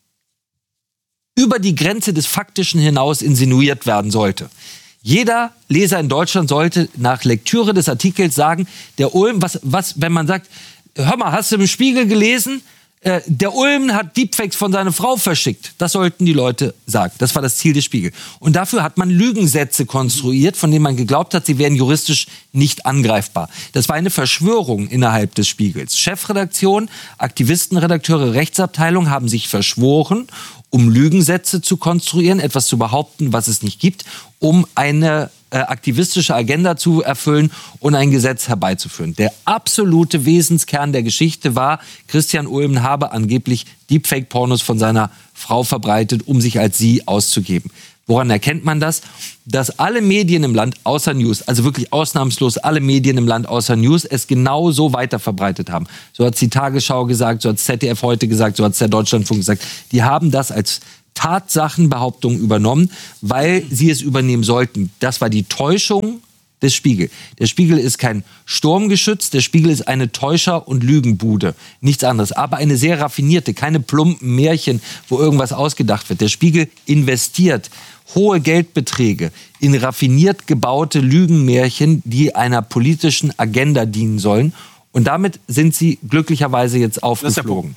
über die Grenze des Faktischen hinaus insinuiert werden sollte. Jeder Leser in Deutschland sollte nach Lektüre des Artikels sagen, der Ulm, was, was, wenn man sagt, hör mal, hast du im Spiegel gelesen? Äh, der Ulmen hat Deepfakes von seiner Frau verschickt. Das sollten die Leute sagen. Das war das Ziel des Spiegels. Und dafür hat man Lügensätze konstruiert, von denen man geglaubt hat, sie wären juristisch nicht angreifbar. Das war eine Verschwörung innerhalb des Spiegels. Chefredaktion, Aktivisten, Redakteure, Rechtsabteilung haben sich verschworen, um Lügensätze zu konstruieren, etwas zu behaupten, was es nicht gibt, um eine äh, aktivistische Agenda zu erfüllen und ein Gesetz herbeizuführen. Der absolute Wesenskern der Geschichte war, Christian Ulmen habe angeblich Deepfake-Pornos von seiner Frau verbreitet, um sich als sie auszugeben. Woran erkennt man das? Dass alle Medien im Land außer News, also wirklich ausnahmslos alle Medien im Land außer News, es genau so weiterverbreitet haben. So hat es die Tagesschau gesagt, so hat es Z D F heute gesagt, so hat es der Deutschlandfunk gesagt. Die haben das als Tatsachenbehauptung übernommen, weil sie es übernehmen sollten. Das war die Täuschung des Spiegel. Der Spiegel ist kein Sturmgeschütz, der Spiegel ist eine Täuscher- und Lügenbude. Nichts anderes. Aber eine sehr raffinierte, keine plumpen Märchen, wo irgendwas ausgedacht wird. Der Spiegel investiert hohe Geldbeträge in raffiniert gebaute Lügenmärchen, die einer politischen Agenda dienen sollen. Und damit sind sie glücklicherweise jetzt aufgeflogen.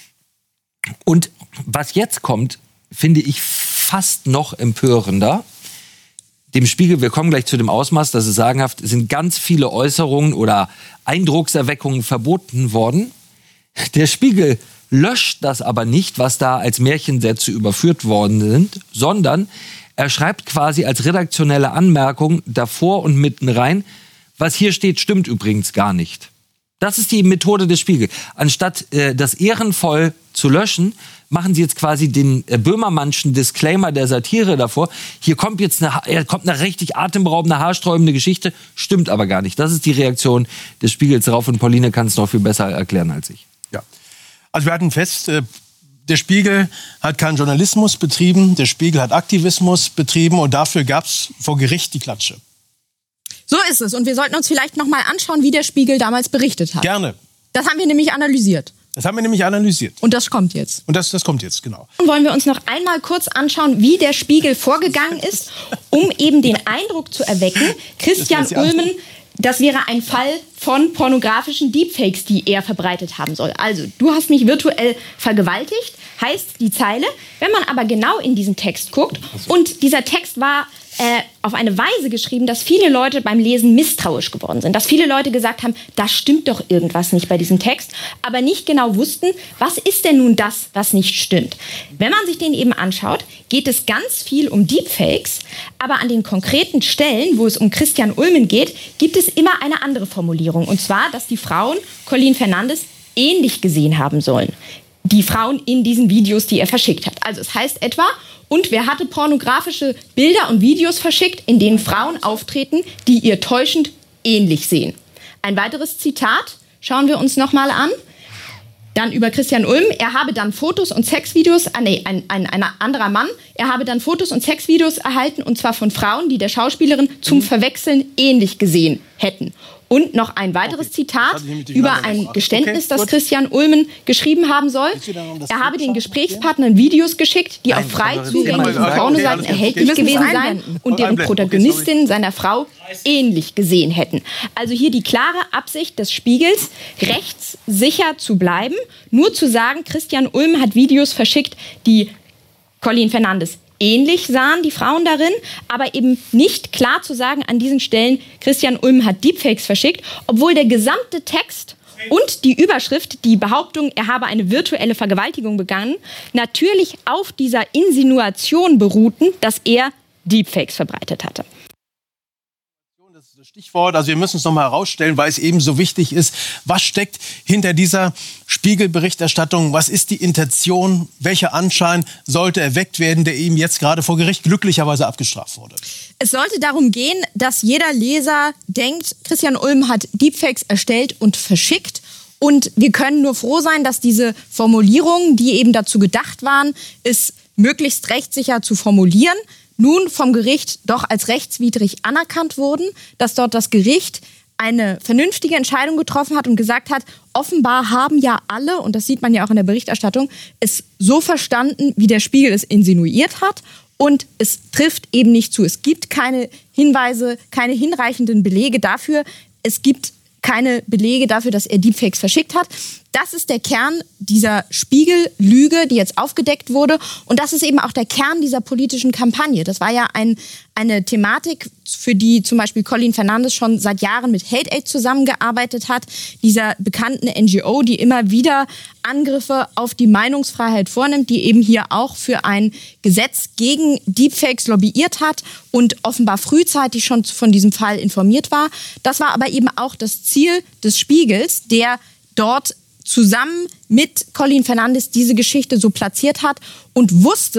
Und was jetzt kommt, finde ich fast noch empörender. Dem Spiegel, wir kommen gleich zu dem Ausmaß, das ist sagenhaft, sind ganz viele Äußerungen oder Eindruckserweckungen verboten worden. Der Spiegel löscht das aber nicht, was da als Märchensätze überführt worden sind, sondern er schreibt quasi als redaktionelle Anmerkung davor und mitten rein, was hier steht, stimmt übrigens gar nicht. Das ist die Methode des Spiegel. Anstatt äh, das ehrenvoll zu löschen, machen sie jetzt quasi den äh, Böhmermannschen Disclaimer der Satire davor. Hier kommt jetzt eine, äh, kommt eine richtig atemberaubende, haarsträubende Geschichte, stimmt aber gar nicht. Das ist die Reaktion des Spiegels darauf und Pauline kann es noch viel besser erklären als ich. Ja, also wir hatten fest, äh, der Spiegel hat keinen Journalismus betrieben, der Spiegel hat Aktivismus betrieben und dafür gab es vor Gericht die Klatsche. So ist es. Und wir sollten uns vielleicht noch mal anschauen, wie der Spiegel damals berichtet hat. Gerne. Das haben wir nämlich analysiert. Das haben wir nämlich analysiert. Und das kommt jetzt. Und das, das kommt jetzt, genau. Dann wollen wir uns noch einmal kurz anschauen, wie der Spiegel vorgegangen ist, um eben den Eindruck zu erwecken, Christian Ulmen, das wäre ein Fall von pornografischen Deepfakes, die er verbreitet haben soll. Also, du hast mich virtuell vergewaltigt, heißt die Zeile. Wenn man aber genau in diesen Text guckt, und dieser Text war äh, auf eine Weise geschrieben, dass viele Leute beim Lesen misstrauisch geworden sind. Dass viele Leute gesagt haben, da stimmt doch irgendwas nicht bei diesem Text, aber nicht genau wussten, was ist denn nun das, was nicht stimmt. Wenn man sich den eben anschaut, geht es ganz viel um Deepfakes, aber an den konkreten Stellen, wo es um Christian Ulmen geht, gibt es immer eine andere Formulierung. Und zwar, dass die Frauen Colin Fernandes ähnlich gesehen haben sollen. Die Frauen in diesen Videos, die er verschickt hat. Also es heißt etwa, und wer hatte pornografische Bilder und Videos verschickt, in denen Frauen auftreten, die ihr täuschend ähnlich sehen. Ein weiteres Zitat schauen wir uns noch mal an. Dann über Christian Ulm. Er habe dann Fotos und Sexvideos, ah nee, ein, ein, ein anderer Mann, er habe dann Fotos und Sexvideos erhalten, und zwar von Frauen, die der Schauspielerin zum Verwechseln ähnlich gesehen hätten. Und noch ein weiteres okay. Zitat über ein Geständnis, okay, das Christian Ulmen geschrieben haben soll. Er habe den Gesprächspartnern Videos geschickt, die Nein, auf frei zugänglichen Pornoseiten erhältlich okay, gewesen seien und deren Protagonistinnen okay, seiner Frau ähnlich gesehen hätten. Also hier die klare Absicht des Spiegels, rechtssicher zu bleiben, nur zu sagen, Christian Ulm hat Videos verschickt, die Colin Fernandes ähnlich sahen, die Frauen darin, aber eben nicht klar zu sagen an diesen Stellen, Christian Ulm hat Deepfakes verschickt, obwohl der gesamte Text und die Überschrift, die Behauptung, er habe eine virtuelle Vergewaltigung begangen, natürlich auf dieser Insinuation beruhten, dass er Deepfakes verbreitet hatte. Das ist das Stichwort. Also wir müssen es noch mal herausstellen, weil es eben so wichtig ist. Was steckt hinter dieser Spiegelberichterstattung? Was ist die Intention? Welcher Anschein sollte erweckt werden, der eben jetzt gerade vor Gericht glücklicherweise abgestraft wurde? Es sollte darum gehen, dass jeder Leser denkt, Christian Ulm hat Deepfakes erstellt und verschickt. Und wir können nur froh sein, dass diese Formulierungen, die eben dazu gedacht waren, es möglichst rechtssicher zu formulieren, nun vom Gericht doch als rechtswidrig anerkannt wurden, dass dort das Gericht eine vernünftige Entscheidung getroffen hat und gesagt hat, offenbar haben ja alle, und das sieht man ja auch in der Berichterstattung, es so verstanden, wie der Spiegel es insinuiert hat, und es trifft eben nicht zu. Es gibt keine Hinweise, keine hinreichenden Belege dafür. Es gibt keine Belege dafür, dass er Deepfakes verschickt hat. Das ist der Kern dieser Spiegel-Lüge, die jetzt aufgedeckt wurde. Und das ist eben auch der Kern dieser politischen Kampagne. Das war ja ein, eine Thematik, für die zum Beispiel Colin Fernandes schon seit Jahren mit Hate Aid zusammengearbeitet hat. Dieser bekannten N G O, die immer wieder Angriffe auf die Meinungsfreiheit vornimmt, die eben hier auch für ein Gesetz gegen Deepfakes lobbyiert hat und offenbar frühzeitig schon von diesem Fall informiert war. Das war aber eben auch das Ziel des Spiegels, der dort zusammen mit Colin Fernandes diese Geschichte so platziert hat und wusste,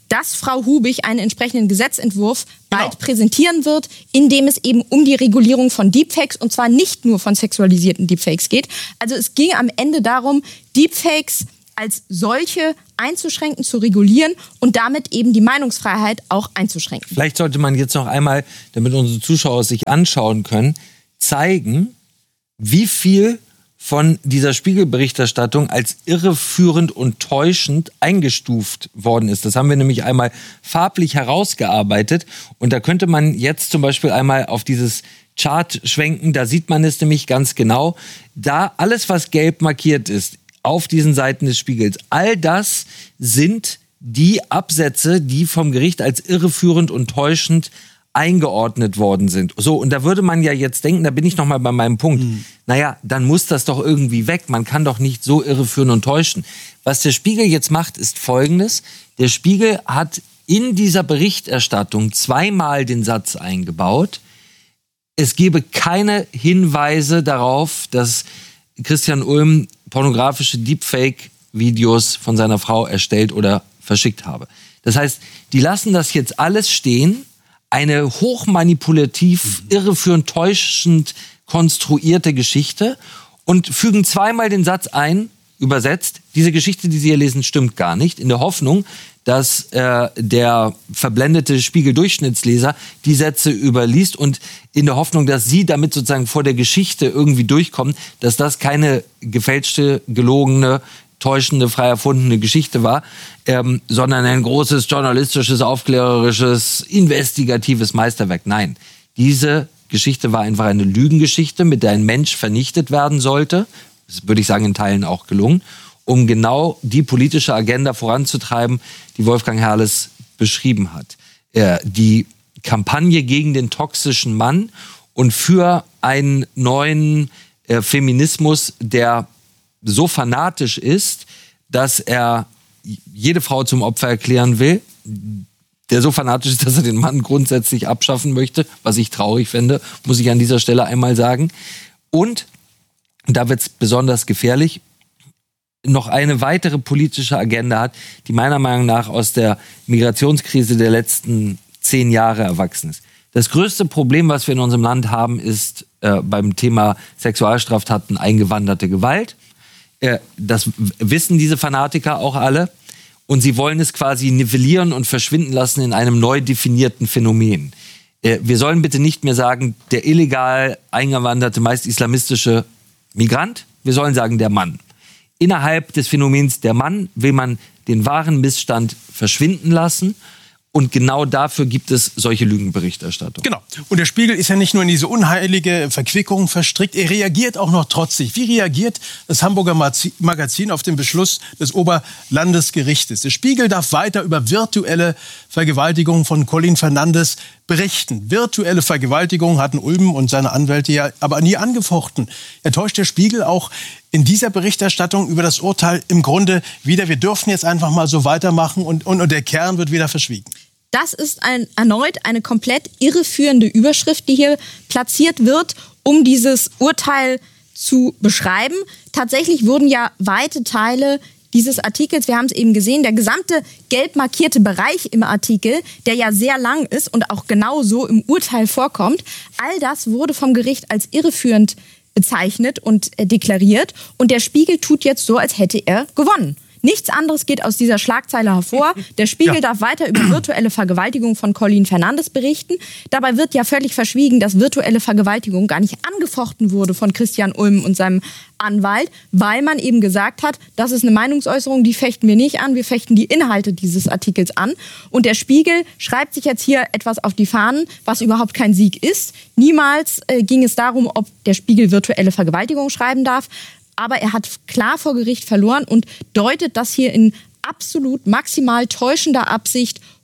dass Frau Hubig einen entsprechenden Gesetzentwurf bald Genau. präsentieren wird, in dem es eben um die Regulierung von Deepfakes und zwar nicht nur von sexualisierten Deepfakes geht. Also es ging am Ende darum, Deepfakes als solche einzuschränken, zu regulieren und damit eben die Meinungsfreiheit auch einzuschränken. Vielleicht sollte man jetzt noch einmal, damit unsere Zuschauer es sich anschauen können, zeigen, wie viel von dieser Spiegelberichterstattung als irreführend und täuschend eingestuft worden ist. Das haben wir nämlich einmal farblich herausgearbeitet. Und da könnte man jetzt zum Beispiel einmal auf dieses Chart schwenken. Da sieht man es nämlich ganz genau. Da alles, was gelb markiert ist, auf diesen Seiten des Spiegels, all das sind die Absätze, die vom Gericht als irreführend und täuschend eingeordnet worden sind. So, und da würde man ja jetzt denken, da bin ich noch mal bei meinem Punkt, mhm. naja, dann muss das doch irgendwie weg. Man kann doch nicht so irreführen und täuschen. Was der Spiegel jetzt macht, ist Folgendes. Der Spiegel hat in dieser Berichterstattung zweimal den Satz eingebaut, es gebe keine Hinweise darauf, dass Christian Ulm pornografische Deepfake-Videos von seiner Frau erstellt oder verschickt habe. Das heißt, die lassen das jetzt alles stehen, eine hochmanipulativ, irreführend, täuschend konstruierte Geschichte und fügen zweimal den Satz ein, übersetzt, diese Geschichte, die Sie hier lesen, stimmt gar nicht, in der Hoffnung, dass äh, der verblendete Spiegel-Durchschnittsleser die Sätze überliest und in der Hoffnung, dass Sie damit sozusagen vor der Geschichte irgendwie durchkommen, dass das keine gefälschte, gelogene, täuschende, frei erfundene Geschichte war, ähm, sondern ein großes journalistisches, aufklärerisches, investigatives Meisterwerk. Nein, diese Geschichte war einfach eine Lügengeschichte, mit der ein Mensch vernichtet werden sollte. Das würde ich sagen, in Teilen auch gelungen, um genau die politische Agenda voranzutreiben, die Wolfgang Herrles beschrieben hat. Äh, die Kampagne gegen den toxischen Mann und für einen neuen äh, Feminismus, der so fanatisch ist, dass er jede Frau zum Opfer erklären will, der so fanatisch ist, dass er den Mann grundsätzlich abschaffen möchte, was ich traurig fände, muss ich an dieser Stelle einmal sagen. Und, da wird es besonders gefährlich, noch eine weitere politische Agenda hat, die meiner Meinung nach aus der Migrationskrise der letzten zehn Jahre erwachsen ist. Das größte Problem, was wir in unserem Land haben, ist äh, beim Thema Sexualstraftaten eingewanderte Gewalt. Äh, das wissen diese Fanatiker auch alle. Und sie wollen es quasi nivellieren und verschwinden lassen in einem neu definierten Phänomen. Äh, wir sollen bitte nicht mehr sagen, der illegal eingewanderte, meist islamistische Migrant. Wir sollen sagen, der Mann. Innerhalb des Phänomens der Mann will man den wahren Missstand verschwinden lassen. Und genau dafür gibt es solche Lügenberichterstattung. Genau. Und der Spiegel ist ja nicht nur in diese unheilige Verquickung verstrickt, er reagiert auch noch trotzig. Wie reagiert das Hamburger Magazin auf den Beschluss des Oberlandesgerichtes? Der Spiegel darf weiter über virtuelle Vergewaltigungen von Colin Fernandes berichten. Virtuelle Vergewaltigungen hatten Ulm und seine Anwälte ja aber nie angefochten. Er täuscht der Spiegel auch in dieser Berichterstattung über das Urteil im Grunde wieder. Wir dürfen jetzt einfach mal so weitermachen und, und, und der Kern wird wieder verschwiegen. Das ist ein, erneut eine komplett irreführende Überschrift, die hier platziert wird, um dieses Urteil zu beschreiben. Tatsächlich wurden ja weite Teile dieses Artikels, wir haben es eben gesehen, der gesamte gelb markierte Bereich im Artikel, der ja sehr lang ist und auch genau so im Urteil vorkommt, all das wurde vom Gericht als irreführend bezeichnet und äh, deklariert. Und der Spiegel tut jetzt so, als hätte er gewonnen. Nichts anderes geht aus dieser Schlagzeile hervor. Der Spiegel ja. darf weiter über virtuelle Vergewaltigung von Colin Fernandes berichten. Dabei wird ja völlig verschwiegen, dass virtuelle Vergewaltigung gar nicht angefochten wurde von Christian Ulm und seinem Anwalt, weil man eben gesagt hat, das ist eine Meinungsäußerung, die fechten wir nicht an, wir fechten die Inhalte dieses Artikels an. Und der Spiegel schreibt sich jetzt hier etwas auf die Fahnen, was überhaupt kein Sieg ist. Niemals äh, ging es darum, ob der Spiegel virtuelle Vergewaltigung schreiben darf. Aber er hat klar vor Gericht verloren und deutet das hier in absolut maximal täuschender Absicht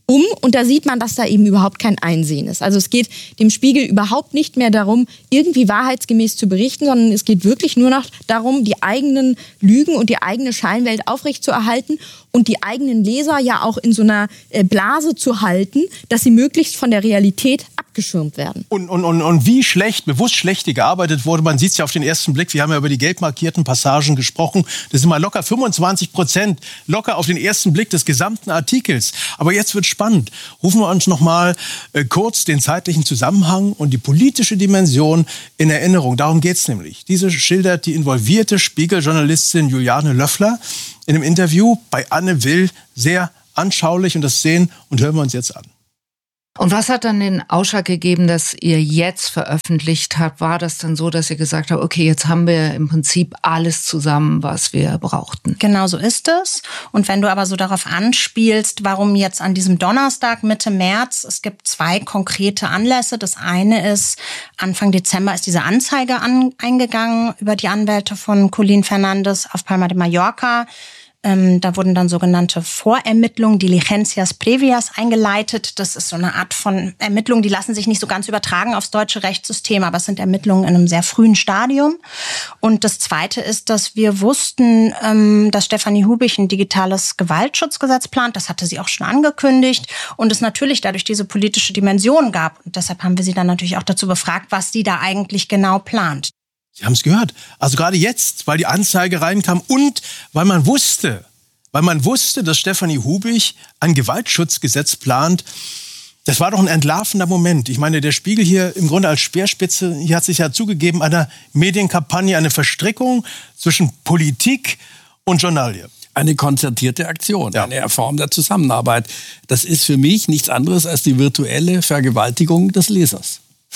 um. Und da sieht man, dass da eben überhaupt kein Einsehen ist. Also es geht dem Spiegel überhaupt nicht mehr darum, irgendwie wahrheitsgemäß zu berichten, sondern es geht wirklich nur noch darum, die eigenen Lügen und die eigene Scheinwelt aufrechtzuerhalten und die eigenen Leser ja auch in so einer Blase zu halten, dass sie möglichst von der Realität abgeschirmt werden. Und, und, und, und wie schlecht, bewusst schlecht hier gearbeitet wurde, man sieht es ja auf den ersten Blick, wir haben ja über die gelb markierten Passagen gesprochen, das sind mal locker fünfundzwanzig Prozent, locker auf den ersten Blick des gesamten Artikels. Aber jetzt wird spannend. Rufen wir uns noch mal äh, kurz den zeitlichen Zusammenhang und die politische Dimension in Erinnerung. Darum geht es nämlich. Diese schildert die involvierte Spiegel-Journalistin Juliane Löffler in einem Interview bei Anne Will sehr anschaulich. Und das sehen und hören wir uns jetzt an. Und was hat dann den Ausschlag gegeben, dass ihr jetzt veröffentlicht habt? War das dann so, dass ihr gesagt habt, okay, jetzt haben wir im Prinzip alles zusammen, was wir brauchten? Genau so ist es. Und wenn du aber so darauf anspielst, warum jetzt an diesem Donnerstag Mitte März, es gibt zwei konkrete Anlässe. Das eine ist, Anfang Dezember ist diese Anzeige an, eingegangen über die Anwälte von Colin Fernandes auf Palma de Mallorca. Ähm, da wurden dann sogenannte Vorermittlungen, Diligencias Previas, eingeleitet. Das ist so eine Art von Ermittlungen, die lassen sich nicht so ganz übertragen aufs deutsche Rechtssystem, aber es sind Ermittlungen in einem sehr frühen Stadium. Und das Zweite ist, dass wir wussten, ähm, dass Stefanie Hubich ein digitales Gewaltschutzgesetz plant. Das hatte sie auch schon angekündigt. Und es natürlich dadurch diese politische Dimension gab. Und deshalb haben wir sie dann natürlich auch dazu befragt, was sie da eigentlich genau plant. Sie haben es gehört. Also gerade jetzt, weil die Anzeige reinkam und weil man wusste, weil man wusste, dass Stefanie Hubich ein Gewaltschutzgesetz plant. Das war doch ein entlarvender Moment. Ich meine, der Spiegel hier im Grunde als Speerspitze, hier hat sich ja zugegeben, einer Medienkampagne, eine Verstrickung zwischen Politik und Journalie. Eine konzertierte Aktion, ja. Eine Form der Zusammenarbeit. Das ist für mich nichts anderes als die virtuelle Vergewaltigung des Lesers.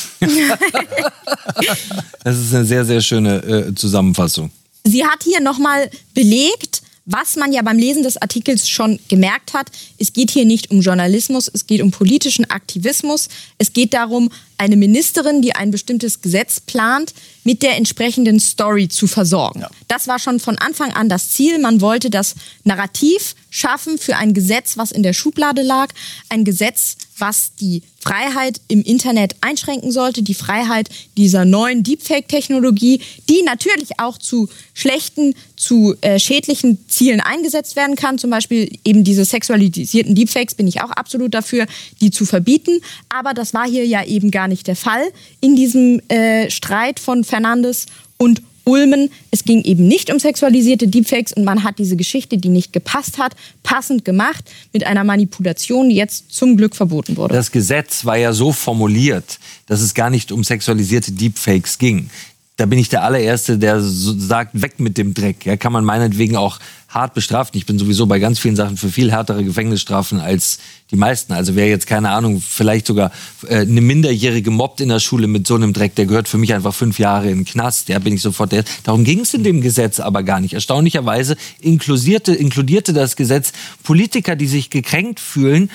Das ist eine sehr, sehr schöne äh, Zusammenfassung. Sie hat hier nochmal belegt, was man ja beim Lesen des Artikels schon gemerkt hat. Es geht hier nicht um Journalismus, es geht um politischen Aktivismus. Es geht darum, eine Ministerin, die ein bestimmtes Gesetz plant, mit der entsprechenden Story zu versorgen. Ja. Das war schon von Anfang an das Ziel. Man wollte das Narrativ schaffen für ein Gesetz, was in der Schublade lag. Ein Gesetz, was die Freiheit im Internet einschränken sollte. Die Freiheit dieser neuen Deepfake-Technologie, die natürlich auch zu schlechten, zu äh, schädlichen Zielen eingesetzt werden kann. Zum Beispiel eben diese sexualisierten Deepfakes bin ich auch absolut dafür, die zu verbieten. Aber das war hier ja eben gar nicht der Fall in diesem äh, Streit von Fernandes und Ulmen. Es ging eben nicht um sexualisierte Deepfakes und man hat diese Geschichte, die nicht gepasst hat, passend gemacht mit einer Manipulation, die jetzt zum Glück verboten wurde. Das Gesetz war ja so formuliert, dass es gar nicht um sexualisierte Deepfakes ging. Da bin ich der allererste, der so sagt, weg mit dem Dreck. Ja, kann man meinetwegen auch hart bestrafen. Ich bin sowieso bei ganz vielen Sachen für viel härtere Gefängnisstrafen als die meisten. Also wer jetzt, keine Ahnung, vielleicht sogar äh, eine Minderjährige mobbt in der Schule mit so einem Dreck, der gehört für mich einfach fünf Jahre in den Knast. Ja, bin ich sofort der. Darum ging es in dem Gesetz aber gar nicht. Erstaunlicherweise inkludierte, inkludierte das Gesetz Politiker, die sich gekränkt fühlen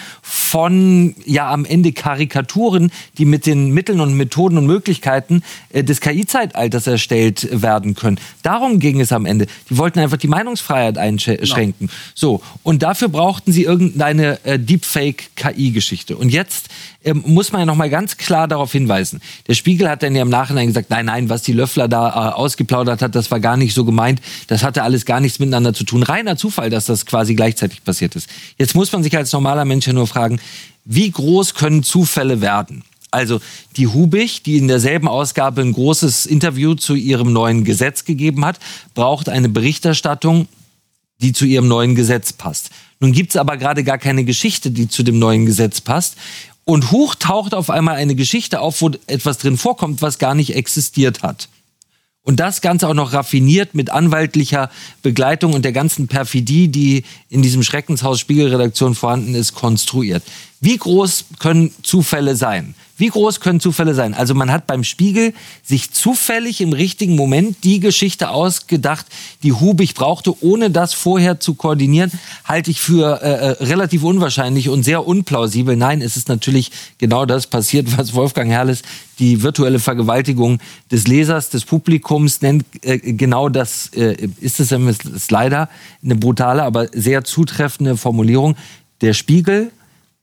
von, ja, am Ende Karikaturen, die mit den Mitteln und Methoden und Möglichkeiten äh, des K I-Zeitalters erstellt werden können. Darum ging es am Ende. Die wollten einfach die Meinungsfreiheit einschränken. No. So, und dafür brauchten sie irgendeine äh, Deepfake-K I-Geschichte. Und jetzt ähm, muss man ja noch mal ganz klar darauf hinweisen. Der Spiegel hat dann ja im Nachhinein gesagt, nein, nein, was die Löffler da äh, ausgeplaudert hat, das war gar nicht so gemeint. Das hatte alles gar nichts miteinander zu tun. Reiner Zufall, dass das quasi gleichzeitig passiert ist. Jetzt muss man sich als normaler Mensch ja nur fragen, wie groß können Zufälle werden? Also die Hubich, die in derselben Ausgabe ein großes Interview zu ihrem neuen Gesetz gegeben hat, braucht eine Berichterstattung, die zu ihrem neuen Gesetz passt. Nun gibt es aber gerade gar keine Geschichte, die zu dem neuen Gesetz passt. Und hoch taucht auf einmal eine Geschichte auf, wo etwas drin vorkommt, was gar nicht existiert hat. Und das Ganze auch noch raffiniert mit anwaltlicher Begleitung und der ganzen Perfidie, die in diesem Schreckenshaus Spiegelredaktion vorhanden ist, konstruiert. Wie groß können Zufälle sein? Wie groß können Zufälle sein? Also man hat beim Spiegel sich zufällig im richtigen Moment die Geschichte ausgedacht, die Hubich brauchte, ohne das vorher zu koordinieren, halte ich für äh, relativ unwahrscheinlich und sehr unplausibel. Nein, es ist natürlich genau das passiert, was Wolfgang Herrles die virtuelle Vergewaltigung des Lesers, des Publikums nennt. Äh, genau das äh, ist es, ist leider eine brutale, aber sehr zutreffende Formulierung. Der Spiegel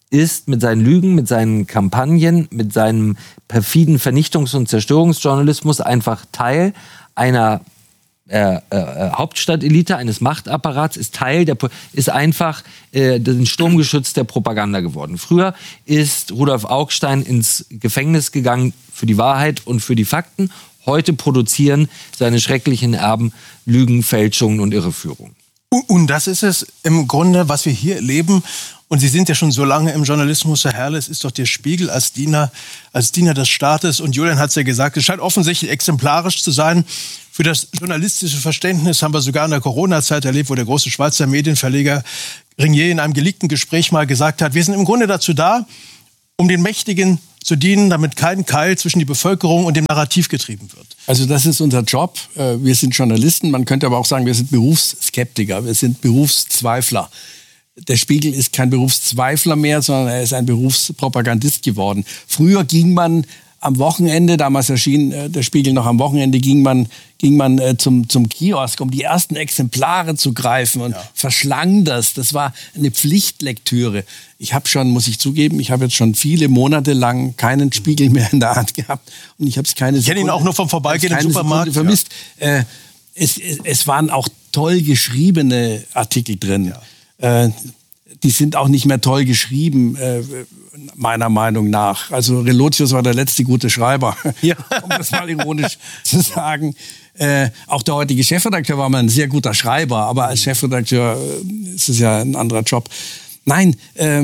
ist mit seinen Lügen, mit seinen Kampagnen, mit seinem perfiden Vernichtungs- und Zerstörungsjournalismus einfach Teil einer Äh, äh, Hauptstadtelite, eines Machtapparats, ist Teil der, ist einfach äh, ein Sturmgeschütz der Propaganda geworden. Früher ist Rudolf Augstein ins Gefängnis gegangen für die Wahrheit und für die Fakten. Heute produzieren seine schrecklichen Erben Lügen, Fälschungen und Irreführungen. Und das ist es im Grunde, was wir hier erleben. Und Sie sind ja schon so lange im Journalismus, Herr Herle, es ist doch der Spiegel als Diener, als Diener des Staates. Und Julian hat es ja gesagt, es scheint offensichtlich exemplarisch zu sein. Für das journalistische Verständnis haben wir sogar in der Corona-Zeit erlebt, wo der große Schweizer Medienverleger Ringier in einem geleakten Gespräch mal gesagt hat, wir sind im Grunde dazu da, um den Mächtigen zu dienen, damit kein Keil zwischen die Bevölkerung und dem Narrativ getrieben wird. Also das ist unser Job. Wir sind Journalisten, man könnte aber auch sagen, wir sind Berufsskeptiker, wir sind Berufszweifler. Der Spiegel ist kein Berufszweifler mehr, sondern er ist ein Berufspropagandist geworden. Früher ging man am Wochenende, damals erschien äh, der Spiegel noch am Wochenende, ging man, ging man äh, zum, zum Kiosk, um die ersten Exemplare zu greifen und ja. verschlang das. Das war eine Pflichtlektüre. Ich habe schon, muss ich zugeben, ich habe jetzt schon viele Monate lang keinen Spiegel mehr in der Hand gehabt. Und ich habe es keine Sekunde... Ich kenne ihn auch nur vom Vorbeigehen im Supermarkt. Vermisst. Ja. Äh, es, es, es waren auch toll geschriebene Artikel drin. Ja. Äh, die sind auch nicht mehr toll geschrieben, äh, meiner Meinung nach. Also Relotius war der letzte gute Schreiber, ja. um das mal ironisch zu sagen. Äh, auch der heutige Chefredakteur war mal ein sehr guter Schreiber, aber als Chefredakteur äh, ist es ja ein anderer Job. Nein, äh,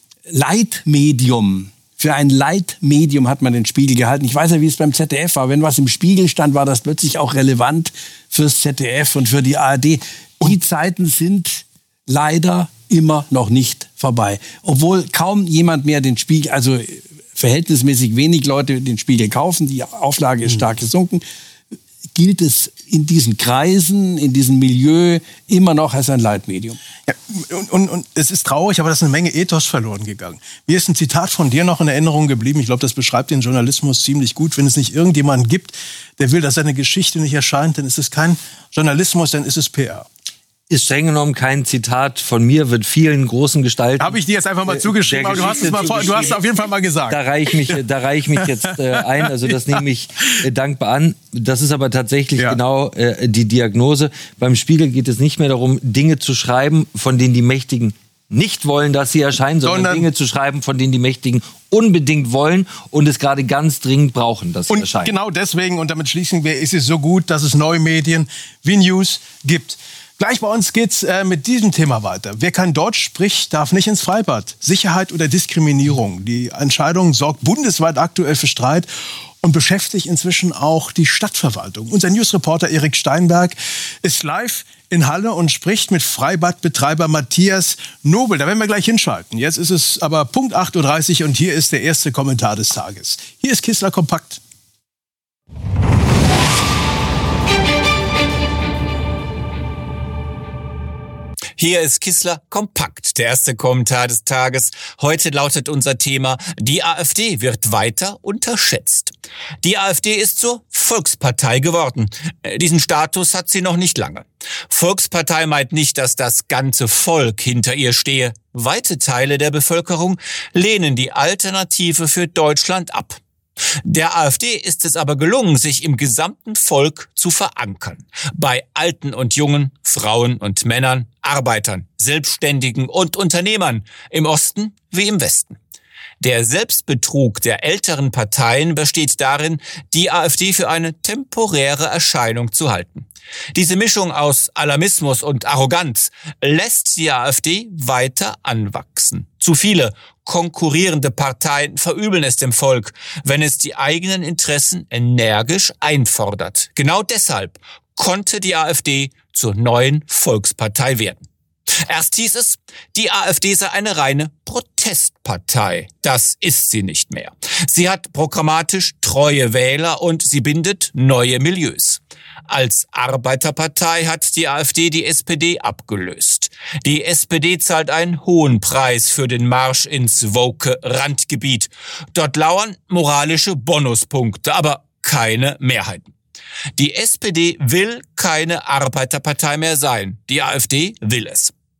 Leitmedium. Für ein Leitmedium hat man den Spiegel gehalten. Ich weiß ja, wie es beim Z D F war. Wenn was im Spiegel stand, war das plötzlich auch relevant fürs Z D F und für die A R D. Die Zeiten sind leider immer noch nicht vorbei. Obwohl kaum jemand mehr den Spiegel, also verhältnismäßig wenig Leute den Spiegel kaufen, die Auflage ist stark gesunken, gilt es in diesen Kreisen, in diesem Milieu immer noch als ein Leitmedium. Ja, und, und, und es ist traurig, aber da ist eine Menge Ethos verloren gegangen. Mir ist ein Zitat von dir noch in Erinnerung geblieben. Ich glaube, das beschreibt den Journalismus ziemlich gut. Wenn es nicht irgendjemanden gibt, der will, dass seine Geschichte nicht erscheint, dann ist es kein Journalismus, dann ist es P R. Ist streng genommen kein Zitat von mir, wird vielen großen Gestalten... Habe ich dir jetzt einfach mal zugeschrieben, aber du hast es mal vor, du hast es auf jeden Fall mal gesagt. Da reiche ich mich, da reiche ich mich jetzt äh, ein, also das nehme ich äh, dankbar an. Das ist aber tatsächlich ja. genau äh, die Diagnose. Beim Spiegel geht es nicht mehr darum, Dinge zu schreiben, von denen die Mächtigen nicht wollen, dass sie erscheinen, sondern, sondern Dinge zu schreiben, von denen die Mächtigen unbedingt wollen und es gerade ganz dringend brauchen, dass sie und erscheinen. Genau deswegen, und damit schließen wir, ist es so gut, dass es neue Medien wie News gibt. Gleich bei uns geht's äh, mit diesem Thema weiter. Wer kein Deutsch spricht, darf nicht ins Freibad. Sicherheit oder Diskriminierung. Die Entscheidung sorgt bundesweit aktuell für Streit und beschäftigt inzwischen auch die Stadtverwaltung. Unser Newsreporter Erik Steinberg ist live in Halle und spricht mit Freibadbetreiber Matthias Nobel. Da werden wir gleich hinschalten. Jetzt ist es aber Punkt acht Uhr dreißig und hier ist der erste Kommentar des Tages. Hier ist Kissler Kompakt. Hier ist Kissler Kompakt, der erste Kommentar des Tages. Heute lautet unser Thema, die AfD wird weiter unterschätzt. Die AfD ist zur Volkspartei geworden. Diesen Status hat sie noch nicht lange. Volkspartei meint nicht, dass das ganze Volk hinter ihr stehe. Weite Teile der Bevölkerung lehnen die Alternative für Deutschland ab. Der AfD ist es aber gelungen, sich im gesamten Volk zu verankern. Bei Alten und Jungen, Frauen und Männern, Arbeitern, Selbstständigen und Unternehmern, im Osten wie im Westen. Der Selbstbetrug der älteren Parteien besteht darin, die AfD für eine temporäre Erscheinung zu halten. Diese Mischung aus Alarmismus und Arroganz lässt die AfD weiter anwachsen. Zu viele konkurrierende Parteien verübeln es dem Volk, wenn es die eigenen Interessen energisch einfordert. Genau deshalb konnte die AfD zur neuen Volkspartei werden. Erst hieß es, die AfD sei eine reine Protestpartei. Das ist sie nicht mehr. Sie hat programmatisch treue Wähler und sie bindet neue Milieus. Als Arbeiterpartei hat die AfD die S P D abgelöst. Die S P D zahlt einen hohen Preis für den Marsch ins woke Randgebiet. Dort lauern moralische Bonuspunkte, aber keine Mehrheiten. Die S P D will keine Arbeiterpartei mehr sein. Die AfD will es.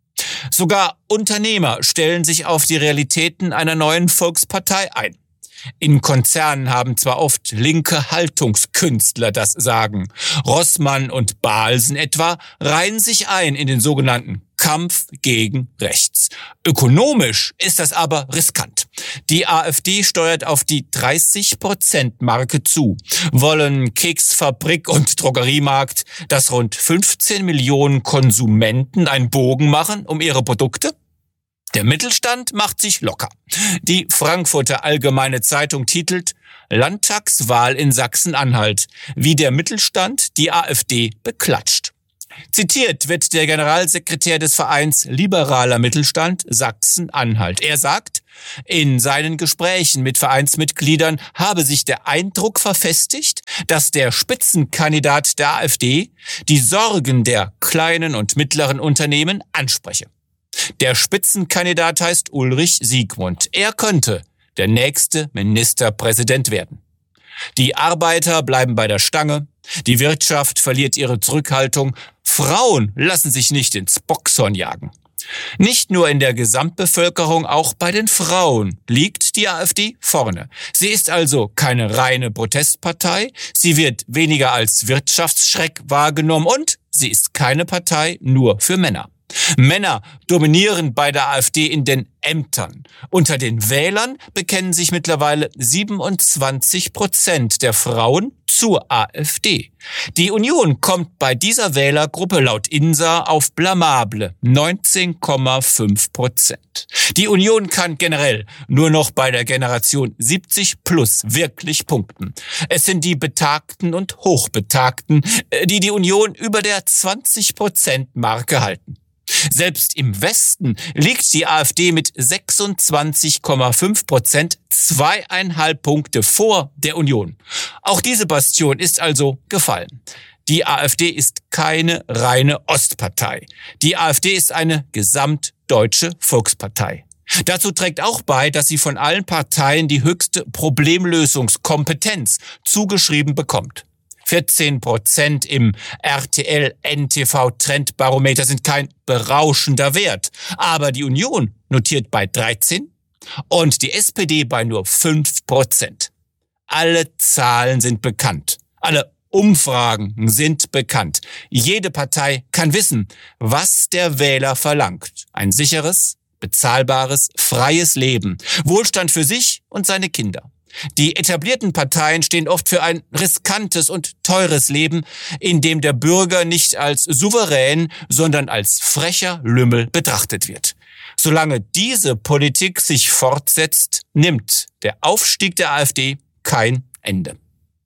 Sogar Unternehmer stellen sich auf die Realitäten einer neuen Volkspartei ein. In Konzernen haben zwar oft linke Haltungskünstler das Sagen. Rossmann und Balsen etwa reihen sich ein in den sogenannten Kampf gegen rechts. Ökonomisch ist das aber riskant. Die AfD steuert auf die dreißig Prozent Marke zu. Wollen Keksfabrik und Drogeriemarkt, dass rund fünfzehn Millionen Konsumenten einen Bogen machen um ihre Produkte? Der Mittelstand macht sich locker. Die Frankfurter Allgemeine Zeitung titelt Landtagswahl in Sachsen-Anhalt, wie der Mittelstand die AfD beklatscht. Zitiert wird der Generalsekretär des Vereins Liberaler Mittelstand Sachsen-Anhalt. Er sagt, in seinen Gesprächen mit Vereinsmitgliedern habe sich der Eindruck verfestigt, dass der Spitzenkandidat der AfD die Sorgen der kleinen und mittleren Unternehmen anspreche. Der Spitzenkandidat heißt Ulrich Siegmund. Er könnte der nächste Ministerpräsident werden. Die Arbeiter bleiben bei der Stange, die Wirtschaft verliert ihre Zurückhaltung, Frauen lassen sich nicht ins Boxhorn jagen. Nicht nur in der Gesamtbevölkerung, auch bei den Frauen liegt die AfD vorne. Sie ist also keine reine Protestpartei, sie wird weniger als Wirtschaftsschreck wahrgenommen und sie ist keine Partei nur für Männer. Männer dominieren bei der AfD in den Ämtern. Unter den Wählern bekennen sich mittlerweile siebenundzwanzig Prozent der Frauen zur AfD. Die Union kommt bei dieser Wählergruppe laut I N S A auf blamable neunzehn Komma fünf Prozent. Die Union kann generell nur noch bei der Generation siebzig plus wirklich punkten. Es sind die Betagten und Hochbetagten, die die Union über der zwanzig Prozent Marke halten. Selbst im Westen liegt die AfD mit sechsundzwanzig Komma fünf Prozent zweieinhalb Punkte vor der Union. Auch diese Bastion ist also gefallen. Die AfD ist keine reine Ostpartei. Die AfD ist eine gesamtdeutsche Volkspartei. Dazu trägt auch bei, dass sie von allen Parteien die höchste Problemlösungskompetenz zugeschrieben bekommt. vierzehn Prozent im R T L-N T V-Trendbarometer sind kein berauschender Wert. Aber die Union notiert bei dreizehn und die S P D bei nur fünf Prozent. Alle Zahlen sind bekannt. Alle Umfragen sind bekannt. Jede Partei kann wissen, was der Wähler verlangt. Ein sicheres, bezahlbares, freies Leben. Wohlstand für sich und seine Kinder. Die etablierten Parteien stehen oft für ein riskantes und teures Leben, in dem der Bürger nicht als souverän, sondern als frecher Lümmel betrachtet wird. Solange diese Politik sich fortsetzt, nimmt der Aufstieg der AfD kein Ende.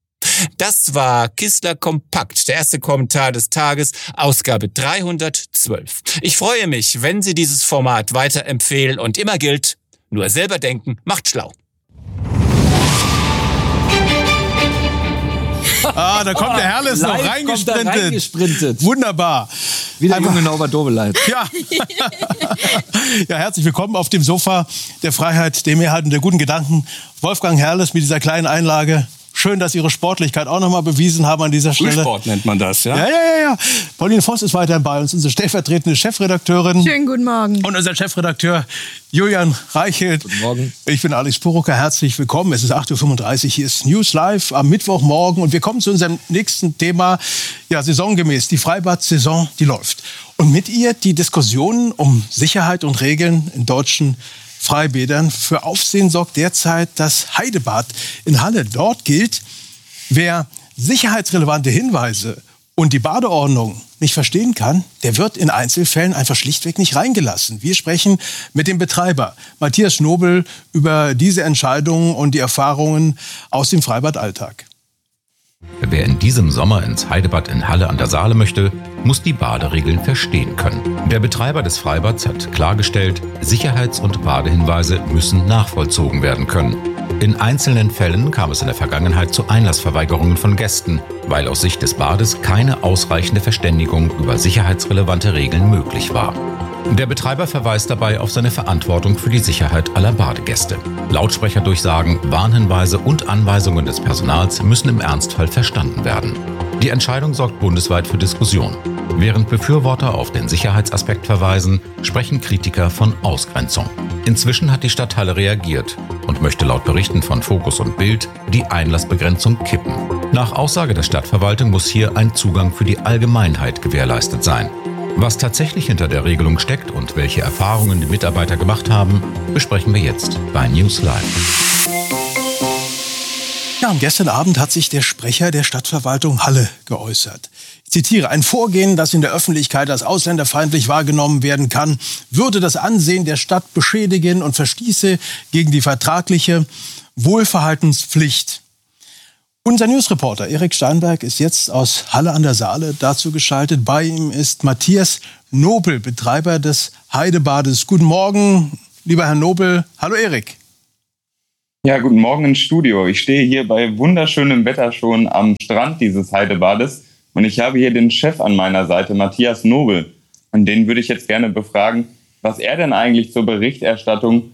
Das war Kistler Kompakt, der erste Kommentar des Tages, Ausgabe dreihundertzwölf. Ich freue mich, wenn Sie dieses Format weiterempfehlen und immer gilt, nur selber denken macht schlau. Ah, da kommt der Herrles noch reingesprintet. reingesprintet. Wunderbar. Wie der junge Norbert Doveleit. Ja. Ja, herzlich willkommen auf dem Sofa der Freiheit, der Mehrheit und der guten Gedanken. Wolfgang Herles mit dieser kleinen Einlage. Schön, dass Sie Ihre Sportlichkeit auch nochmal bewiesen haben an dieser Stelle. Frühsport nennt man das, ja? Ja, ja, ja, ja. Pauline Voss ist weiterhin bei uns, unsere stellvertretende Chefredakteurin. Schönen guten Morgen. Und unser Chefredakteur Julian Reichelt. Guten Morgen. Ich bin Alex Purucker, herzlich willkommen. Es ist acht Uhr fünfunddreißig, hier ist News Live am Mittwochmorgen. Und wir kommen zu unserem nächsten Thema, ja, saisongemäß. Die Freibad-Saison, die läuft. Und mit ihr die Diskussionen um Sicherheit und Regeln in deutschen Freibädern. Für Aufsehen sorgt derzeit das Heidebad in Halle. Dort gilt, wer sicherheitsrelevante Hinweise und die Badeordnung nicht verstehen kann, der wird in Einzelfällen einfach schlichtweg nicht reingelassen. Wir sprechen mit dem Betreiber Matthias Schnobel über diese Entscheidungen und die Erfahrungen aus dem Freibadalltag. Wer in diesem Sommer ins Heidebad in Halle an der Saale möchte, muss die Baderegeln verstehen können. Der Betreiber des Freibads hat klargestellt, Sicherheits- und Badehinweise müssen nachvollzogen werden können. In einzelnen Fällen kam es in der Vergangenheit zu Einlassverweigerungen von Gästen, weil aus Sicht des Bades keine ausreichende Verständigung über sicherheitsrelevante Regeln möglich war. Der Betreiber verweist dabei auf seine Verantwortung für die Sicherheit aller Badegäste. Lautsprecherdurchsagen, Warnhinweise und Anweisungen des Personals müssen im Ernstfall verstanden werden. Die Entscheidung sorgt bundesweit für Diskussion. Während Befürworter auf den Sicherheitsaspekt verweisen, sprechen Kritiker von Ausgrenzung. Inzwischen hat die Stadt Halle reagiert und möchte laut Berichten von Focus und Bild die Einlassbegrenzung kippen. Nach Aussage der Stadtverwaltung muss hier ein Zugang für die Allgemeinheit gewährleistet sein. Was tatsächlich hinter der Regelung steckt und welche Erfahrungen die Mitarbeiter gemacht haben, besprechen wir jetzt bei News Live. Ja, und gestern Abend hat sich der Sprecher der Stadtverwaltung Halle geäußert. Ich zitiere: Ein Vorgehen, das in der Öffentlichkeit als ausländerfeindlich wahrgenommen werden kann, würde das Ansehen der Stadt beschädigen und verstieße gegen die vertragliche Wohlverhaltenspflicht. Unser Newsreporter Erik Steinberg ist jetzt aus Halle an der Saale dazu geschaltet. Bei ihm ist Matthias Nobel, Betreiber des Heidebades. Guten Morgen, lieber Herr Nobel. Hallo Erik. Ja, guten Morgen ins Studio. Ich stehe hier bei wunderschönem Wetter schon am Strand dieses Heidebades und ich habe hier den Chef an meiner Seite, Matthias Nobel. Und den würde ich jetzt gerne befragen, was er denn eigentlich zur Berichterstattung